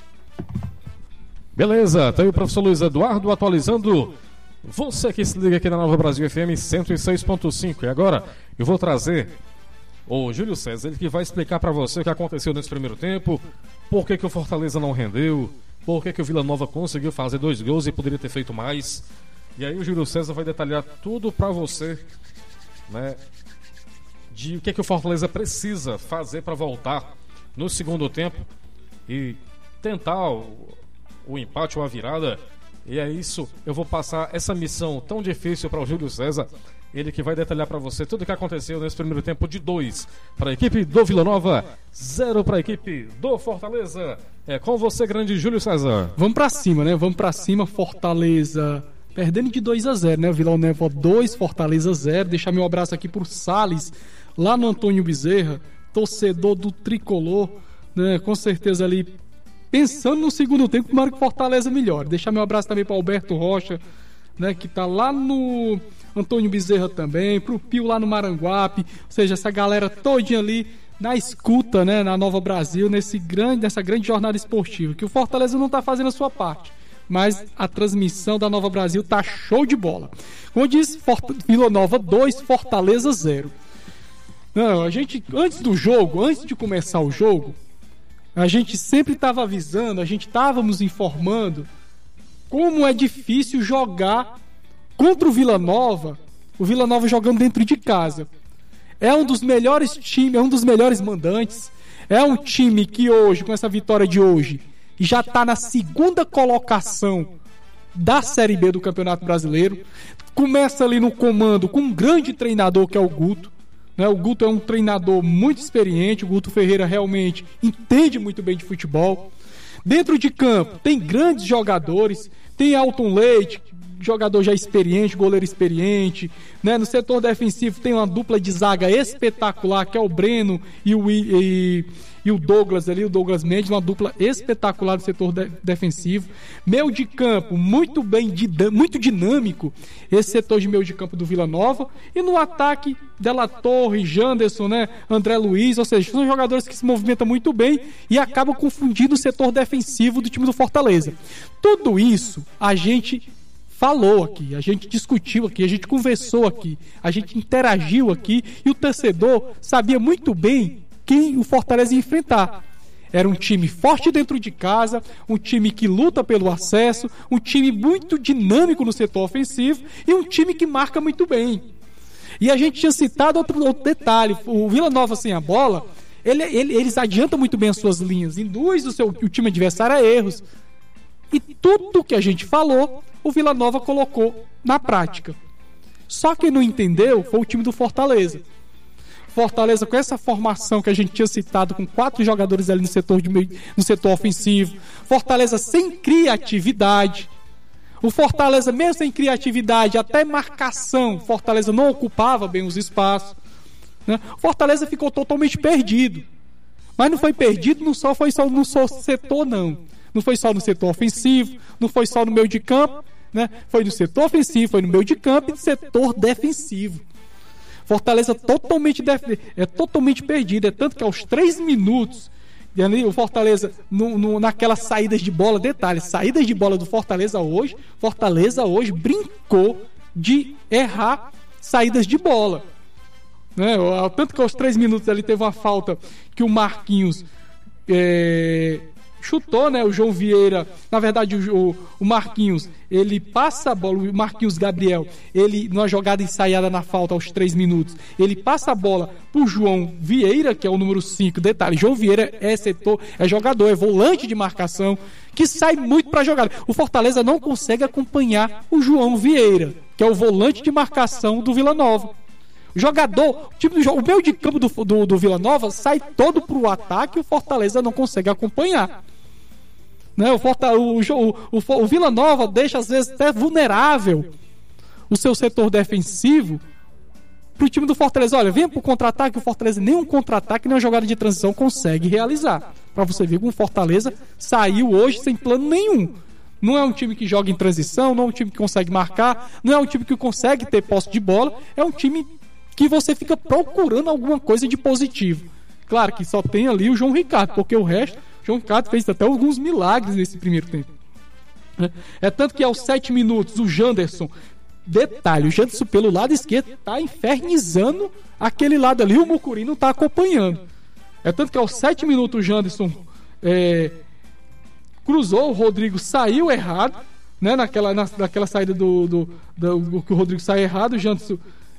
Beleza, tá aí o professor Luiz Eduardo atualizando você que se liga aqui na Nova Brasil F M cento e seis ponto cinco. E agora eu vou trazer o Júlio César, ele que vai explicar pra você o que aconteceu nesse primeiro tempo, por que que o Fortaleza não rendeu, por que que o Vila Nova conseguiu fazer dois gols e poderia ter feito mais. E aí o Júlio César vai detalhar tudo pra você, né, de o que que o Fortaleza precisa fazer pra voltar no segundo tempo e tentar o, o empate ou a virada. E é isso, eu vou passar essa missão tão difícil para o Júlio César, ele que vai detalhar para você tudo o que aconteceu nesse primeiro tempo de dois para a equipe do Vila Nova, zero para a equipe do Fortaleza. É com você, grande Júlio César. Vamos para cima, né? Vamos para cima, Fortaleza perdendo de dois a zero, né? Vila Nova dois, Fortaleza zero. Deixar meu abraço aqui por Salles, lá no Antônio Bezerra, torcedor do Tricolor, né? Com certeza ali pensando no segundo tempo, tomara que Fortaleza melhore. Deixar meu abraço também para Alberto Rocha, né, que tá lá no Antônio Bezerra também, pro Pio lá no Maranguape, ou seja, essa galera todinha ali na escuta, né, na Nova Brasil, nesse grande, nessa grande jornada esportiva, que o Fortaleza não tá fazendo a sua parte, mas a transmissão da Nova Brasil tá show de bola. Como eu disse, Fort... Vila Nova dois, Fortaleza zero. Não, a gente, antes do jogo, antes de começar o jogo, a gente sempre estava avisando, a gente estávamos informando como é difícil jogar contra o Vila Nova, o Vila Nova jogando dentro de casa. É um dos melhores times, é um dos melhores mandantes, é um time que hoje, com essa vitória de hoje, já está na segunda colocação da Série B do Campeonato Brasileiro. Começa ali no comando com um grande treinador que é o Guto. O Guto é um treinador muito experiente, o Guto Ferreira realmente entende muito bem de futebol. Dentro de campo tem grandes jogadores, tem Alton Leite, jogador já experiente, goleiro experiente, né? No setor defensivo tem uma dupla de zaga espetacular, que é o Breno e o, e, e o Douglas ali, o Douglas Mendes, uma dupla espetacular no setor de, defensivo. Meio de campo muito bem, muito dinâmico, esse setor de meio de campo do Vila Nova. E no ataque, Della Torre, Janderson, né? André Luiz, ou seja, são jogadores que se movimentam muito bem e acabam confundindo o setor defensivo do time do Fortaleza. Tudo isso a gente falou aqui, a gente discutiu aqui, a gente conversou aqui, a gente interagiu aqui e o torcedor sabia muito bem quem o Fortaleza ia enfrentar. Era um time forte dentro de casa, um time que luta pelo acesso, um time muito dinâmico no setor ofensivo e um time que marca muito bem. E a gente tinha citado outro, outro detalhe, o Vila Nova sem a bola, ele, ele, eles adiantam muito bem as suas linhas, induz o, seu, o time adversário a erros. E tudo que a gente falou, o Vila Nova colocou na prática. Só quem não entendeu foi o time do Fortaleza. Fortaleza, com essa formação que a gente tinha citado, com quatro jogadores ali no setor, de meio, no setor ofensivo, Fortaleza sem criatividade. O Fortaleza, mesmo sem criatividade, até marcação, Fortaleza não ocupava bem os espaços, né? Fortaleza ficou totalmente perdido. Mas não foi perdido, não só foi só no setor, não. Não foi só no setor ofensivo, não foi só no meio de campo, né? Foi no setor ofensivo, foi no meio de campo e no setor defensivo. Fortaleza totalmente, def... é totalmente perdido. É tanto que aos três minutos, o Fortaleza, no, no, naquelas saídas de bola, detalhe, saídas de bola do Fortaleza hoje, Fortaleza hoje brincou de errar saídas de bola. Né? Tanto que aos três minutos ali teve uma falta que o Marquinhos é, chutou, né? O João Vieira, na verdade o, o Marquinhos, ele passa a bola, o Marquinhos Gabriel, ele numa jogada ensaiada na falta aos três minutos, ele passa a bola pro João Vieira, que é o número cinco, detalhe, João Vieira é setor, é jogador, é volante de marcação, que sai muito pra jogada. O Fortaleza não consegue acompanhar o João Vieira, que é o volante de marcação do Vila Nova. O jogador, o, time do, o meio de campo do, do, do Vila Nova sai todo pro ataque e o Fortaleza não consegue acompanhar. Né? O, Forta, o, o, o, o Vila Nova deixa às vezes até vulnerável o seu setor defensivo pro time do Fortaleza. Olha, venha pro contra-ataque, o Fortaleza nem um contra-ataque, nem uma jogada de transição consegue realizar. Pra você ver como o Fortaleza saiu hoje sem plano nenhum. Não é um time que joga em transição, não é um time que consegue marcar, não é um time que consegue ter posse de bola, é um time que você fica procurando alguma coisa de positivo. Claro que só tem ali o João Ricardo, porque o resto, o João Ricardo fez até alguns milagres nesse primeiro tempo. É tanto que aos sete minutos o Janderson, detalhe, o Janderson pelo lado esquerdo tá infernizando aquele lado ali, o Mucuri não tá acompanhando. É tanto que aos sete minutos o Janderson é, cruzou, o Rodrigo saiu errado, né, naquela, na, naquela saída do, do, do, do que o Rodrigo saiu errado, o Janderson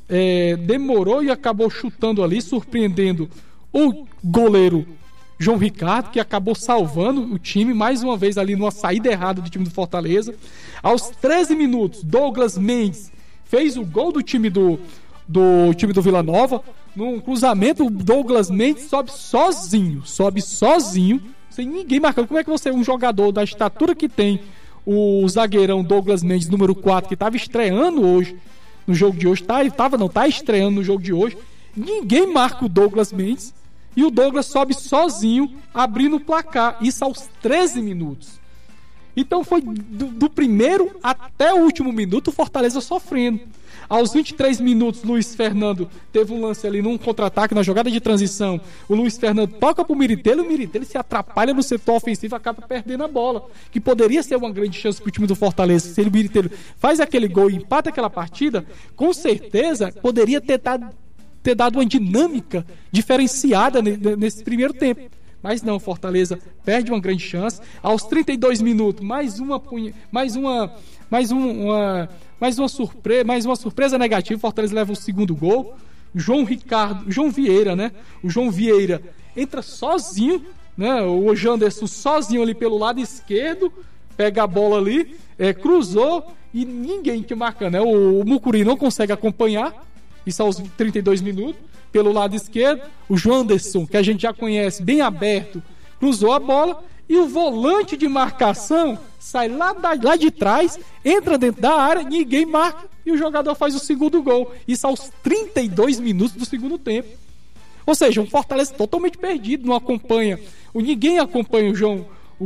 É, demorou e acabou chutando ali, surpreendendo o goleiro João Ricardo, que acabou salvando o time mais uma vez ali numa saída errada do time do Fortaleza. Aos treze minutos, Douglas Mendes fez o gol do time do, do time do Vila Nova. Num cruzamento, o Douglas Mendes sobe sozinho, sobe sozinho, sem ninguém marcando. Como é que você, um jogador da estatura que tem o zagueirão Douglas Mendes, número quatro, que estava estreando hoje no jogo de hoje, tá, ele tava, não, tá estreando no jogo de hoje, ninguém marca o Douglas Mendes e o Douglas sobe sozinho, abrindo o placar, isso aos treze minutos. Então foi do, do primeiro até o último minuto o Fortaleza sofrendo. Aos vinte e três minutos, Luiz Fernando teve um lance ali num contra-ataque, na jogada de transição. O Luiz Fernando toca pro Miritelo, e o Miritelo se atrapalha no setor ofensivo e acaba perdendo a bola, que poderia ser uma grande chance pro time do Fortaleza. Se o Miritelo faz aquele gol e empata aquela partida, com certeza poderia ter dado, ter dado uma dinâmica diferenciada nesse primeiro tempo. Mas não, Fortaleza perde uma grande chance. Aos trinta e dois minutos, mais uma mais uma mais um, uma mais uma surpresa, mais uma surpresa negativa. Fortaleza leva o segundo gol. João Ricardo, João Vieira, né? O João Vieira entra sozinho, né? O Janderson sozinho ali pelo lado esquerdo, pega a bola ali, é, cruzou e ninguém que marca, né? O, o Mucuri não consegue acompanhar. Isso aos trinta e dois minutos. Pelo lado esquerdo, o Janderson, que a gente já conhece, bem aberto, cruzou a bola e o volante de marcação sai lá, da, lá de trás, entra dentro da área, ninguém marca e o jogador faz o segundo gol. Isso aos trinta e dois minutos do segundo tempo. Ou seja, um Fortaleza totalmente perdido, não acompanha, o, ninguém acompanha o João,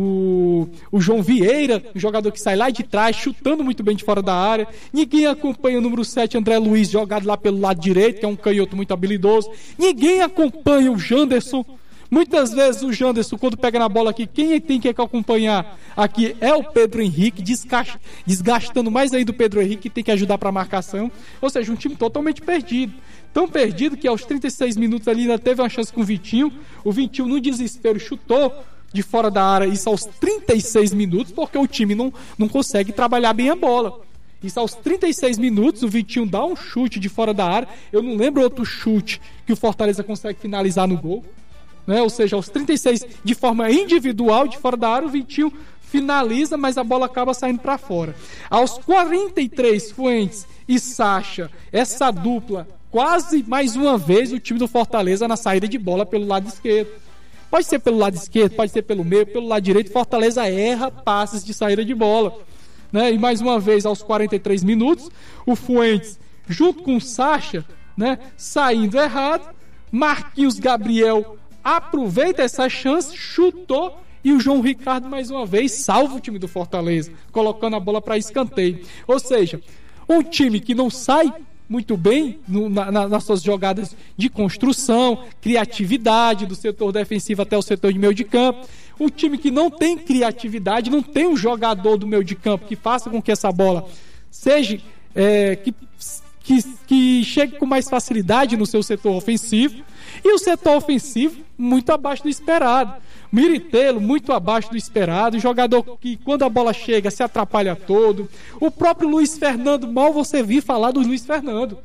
o, o João Vieira, o jogador que sai lá de trás, chutando muito bem de fora da área. Ninguém acompanha o número sete, André Luiz, jogado lá pelo lado direito, que é um canhoto muito habilidoso. Ninguém acompanha o Janderson. Muitas vezes o Janderson, quando pega na bola aqui, quem tem que acompanhar aqui é o Pedro Henrique, desgastando mais ainda o Pedro Henrique, que tem que ajudar para a marcação. Ou seja, um time totalmente perdido. Tão perdido que aos trinta e seis minutos ali ainda teve uma chance com o Vitinho. O Vitinho, no desespero, chutou de fora da área, isso aos trinta e seis minutos, porque o time não, não consegue trabalhar bem a bola. Isso aos trinta e seis minutos, o Vitinho dá um chute de fora da área. Eu não lembro outro chute que o Fortaleza consegue finalizar no gol, né? Ou seja, aos trinta e seis, de forma individual, de fora da área, o Vitinho finaliza, mas a bola acaba saindo para fora. Aos quarenta e três, Fuentes e Sacha, essa dupla, quase mais uma vez o time do Fortaleza na saída de bola pelo lado esquerdo. Pode ser pelo lado esquerdo, pode ser pelo meio, pelo lado direito. Fortaleza erra passes de saída de bola, né? E mais uma vez, aos quarenta e três minutos, o Fuentes, junto com o Sacha, né, saindo errado. Marquinhos Gabriel aproveita essa chance, chutou, e o João Ricardo mais uma vez salva o time do Fortaleza, colocando a bola para escanteio. Ou seja, um time que não sai muito bem no, na, nas suas jogadas de construção, criatividade do setor defensivo até o setor de meio de campo. Um time que não tem criatividade, não tem um jogador do meio de campo que faça com que essa bola seja é, que, que, que chegue com mais facilidade no seu setor ofensivo. E o setor ofensivo muito abaixo do esperado. Miritelo muito abaixo do esperado, jogador que quando a bola chega se atrapalha todo. O próprio Luiz Fernando, mal você viu falar do Luiz Fernando.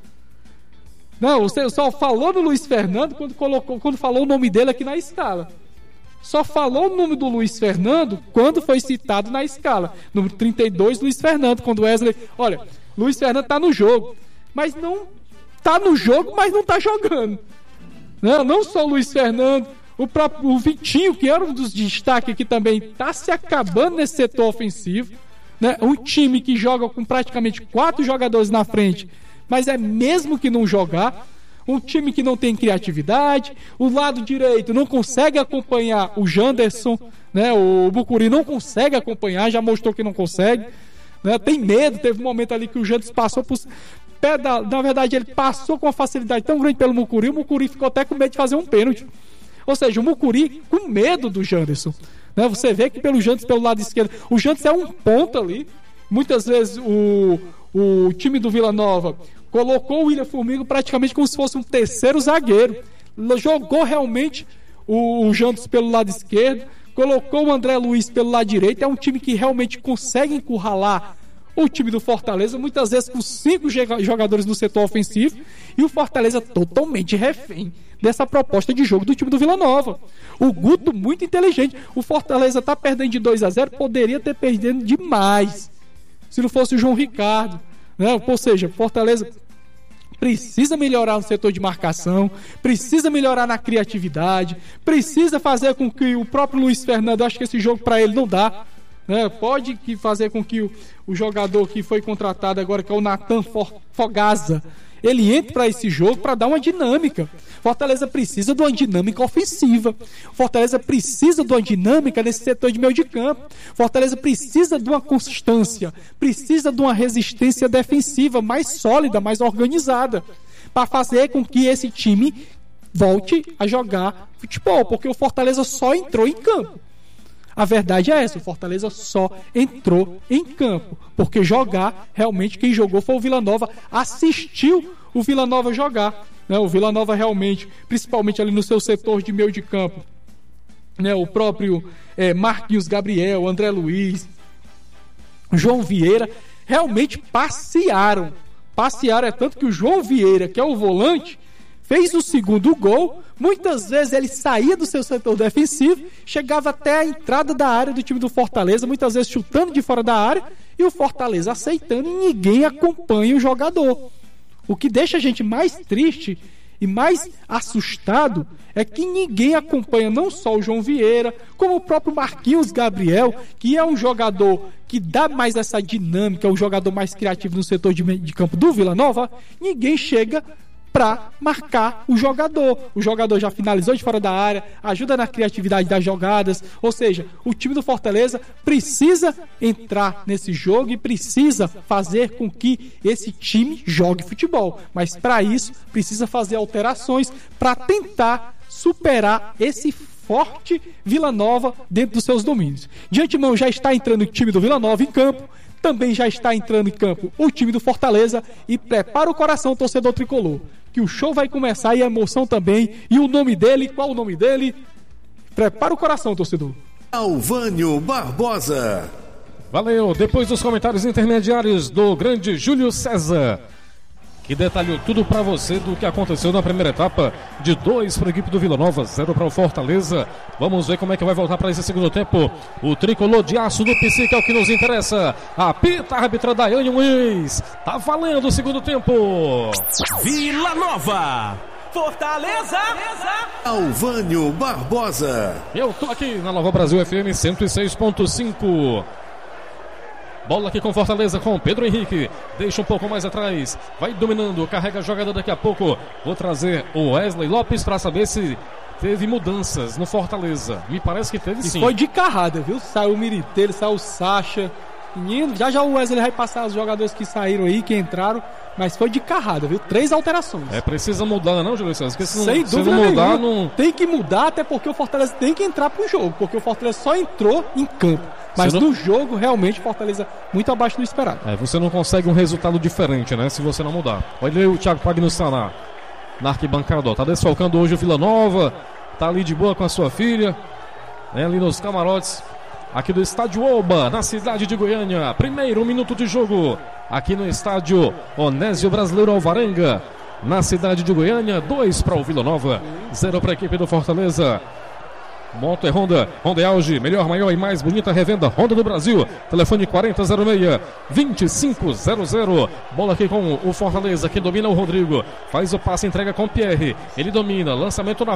Não, você só falou do Luiz Fernando quando, colocou, quando falou o nome dele aqui na escala. Só falou o nome do Luiz Fernando quando foi citado na escala. Número trinta e dois, Luiz Fernando, quando Wesley... Olha, Luiz Fernando tá no jogo, mas não... Tá no jogo, mas não tá jogando. Não, não só o Luiz Fernando... O próprio o Vitinho, que era um dos destaques aqui também, está se acabando nesse setor ofensivo, né? Um time que joga com praticamente quatro jogadores na frente, mas é mesmo que não jogar. Um time que não tem criatividade. O lado direito não consegue acompanhar o Janderson, né? O Mucuri não consegue acompanhar, já mostrou que não consegue, né? Tem medo. Teve um momento ali que o Janderson passou por... Na verdade, ele passou com uma facilidade tão grande pelo Mucuri, o Mucuri ficou até com medo de fazer um pênalti. Ou seja, o Mucuri com medo do Janderson, né? Você vê que pelo Janderson, pelo lado esquerdo, o Janderson é um ponto ali. Muitas vezes o, o time do Vila Nova colocou o William Formiga praticamente como se fosse um terceiro zagueiro. Jogou realmente o, o Janderson pelo lado esquerdo, colocou o André Luiz pelo lado direito. É um time que realmente consegue encurralar o time do Fortaleza, muitas vezes com cinco jogadores no setor ofensivo, e o Fortaleza totalmente refém dessa proposta de jogo do time do Vila Nova. O Guto muito inteligente. O Fortaleza está perdendo de dois a zero, poderia ter perdido demais se não fosse o João Ricardo, né? Ou seja, Fortaleza precisa melhorar no setor de marcação, precisa melhorar na criatividade, precisa fazer com que o próprio Luiz Fernando, acho que esse jogo para ele não dá, né? Pode que fazer com que o, o jogador que foi contratado agora, que é o Natan Fogaza, ele entre para esse jogo para dar uma dinâmica. Fortaleza precisa de uma dinâmica ofensiva. Fortaleza precisa de uma dinâmica nesse setor de meio de campo. Fortaleza precisa de uma constância, precisa de uma resistência defensiva mais sólida, mais organizada, para fazer com que esse time volte a jogar futebol, porque o Fortaleza só entrou em campo. A verdade é essa, o Fortaleza só entrou em campo, porque jogar, realmente quem jogou foi o Vila Nova, assistiu o Vila Nova jogar, né? O Vila Nova realmente, principalmente ali no seu setor de meio de campo, né? O próprio é, Marquinhos Gabriel, André Luiz, João Vieira, realmente passearam, passearam, é tanto que o João Vieira, que é o volante, fez o segundo gol. Muitas vezes ele saía do seu setor defensivo, chegava até a entrada da área do time do Fortaleza, muitas vezes chutando de fora da área, e o Fortaleza aceitando, e ninguém acompanha o jogador. O que deixa a gente mais triste e mais assustado é que ninguém acompanha não só o João Vieira, como o próprio Marquinhos Gabriel, que é um jogador que dá mais essa dinâmica, é um jogador mais criativo no setor de, de campo do Vila Nova. Ninguém chega para marcar o jogador. O jogador já finalizou de fora da área, ajuda na criatividade das jogadas. Ou seja, o time do Fortaleza precisa entrar nesse jogo e precisa fazer com que esse time jogue futebol. Mas para isso precisa fazer alterações para tentar superar esse forte Vila Nova dentro dos seus domínios. De antemão já está entrando o time do Vila Nova em campo. Também já está entrando em campo o time do Fortaleza. E prepara o coração, torcedor tricolor, que o show vai começar e a emoção também. E o nome dele, qual o nome dele? Prepara o coração, torcedor. Alvânio Barbosa. Valeu, depois dos comentários intermediários do grande Júlio César, que detalhou tudo para você do que aconteceu na primeira etapa, de dois para a equipe do Vila Nova, zero para o Fortaleza. Vamos ver como é que vai voltar para esse segundo tempo. O tricolor de aço do P C, que é o que nos interessa. Apita a árbitra Daiane Luiz. Tá valendo o segundo tempo. Vila Nova, Fortaleza, Alvânio Barbosa. Eu tô aqui na Nova Brasil F M cento e seis ponto cinco. Bola aqui com Fortaleza, com Pedro Henrique. Deixa um pouco mais atrás. Vai dominando, carrega a jogada daqui a pouco. Vou trazer o Wesley Lopes para saber se teve mudanças no Fortaleza. Me parece que teve E sim. foi de carrada, viu? Saiu o Miritelli, saiu o Sacha. Menino, já já o Wesley vai passar os jogadores que saíram aí, que entraram. Mas foi de carrada, viu? Três alterações. É, precisa mudar, não, Júlio César? Porque se não, Sem se dúvida não mudar, nenhuma. não... Tem que mudar, até porque o Fortaleza tem que entrar pro jogo. Porque o Fortaleza só entrou em campo. Mas não... no jogo, realmente, o Fortaleza muito abaixo do esperado. É, você não consegue um resultado diferente, né? Se você não mudar. Olha aí o Thiago Pagno Saná na arquibancada, ó. Tá desfalcando hoje o Vila Nova. Tá ali de boa com a sua filha. Né, ali nos camarotes. Aqui do Estádio Oba, na cidade de Goiânia. Primeiro minuto de jogo. Aqui no Estádio Onésio Brasileiro Alvarenga. Na cidade de Goiânia. Dois para o Vila Nova. Zero para a equipe do Fortaleza. Moto é Honda, Honda é Auge, melhor, maior e mais bonita revenda Honda do Brasil. Telefone quarenta zero seis, vinte e cinco zero zero. Bola aqui com o Fortaleza, que domina o Rodrigo. Faz o passe, entrega com o Pierre. Ele domina, lançamento na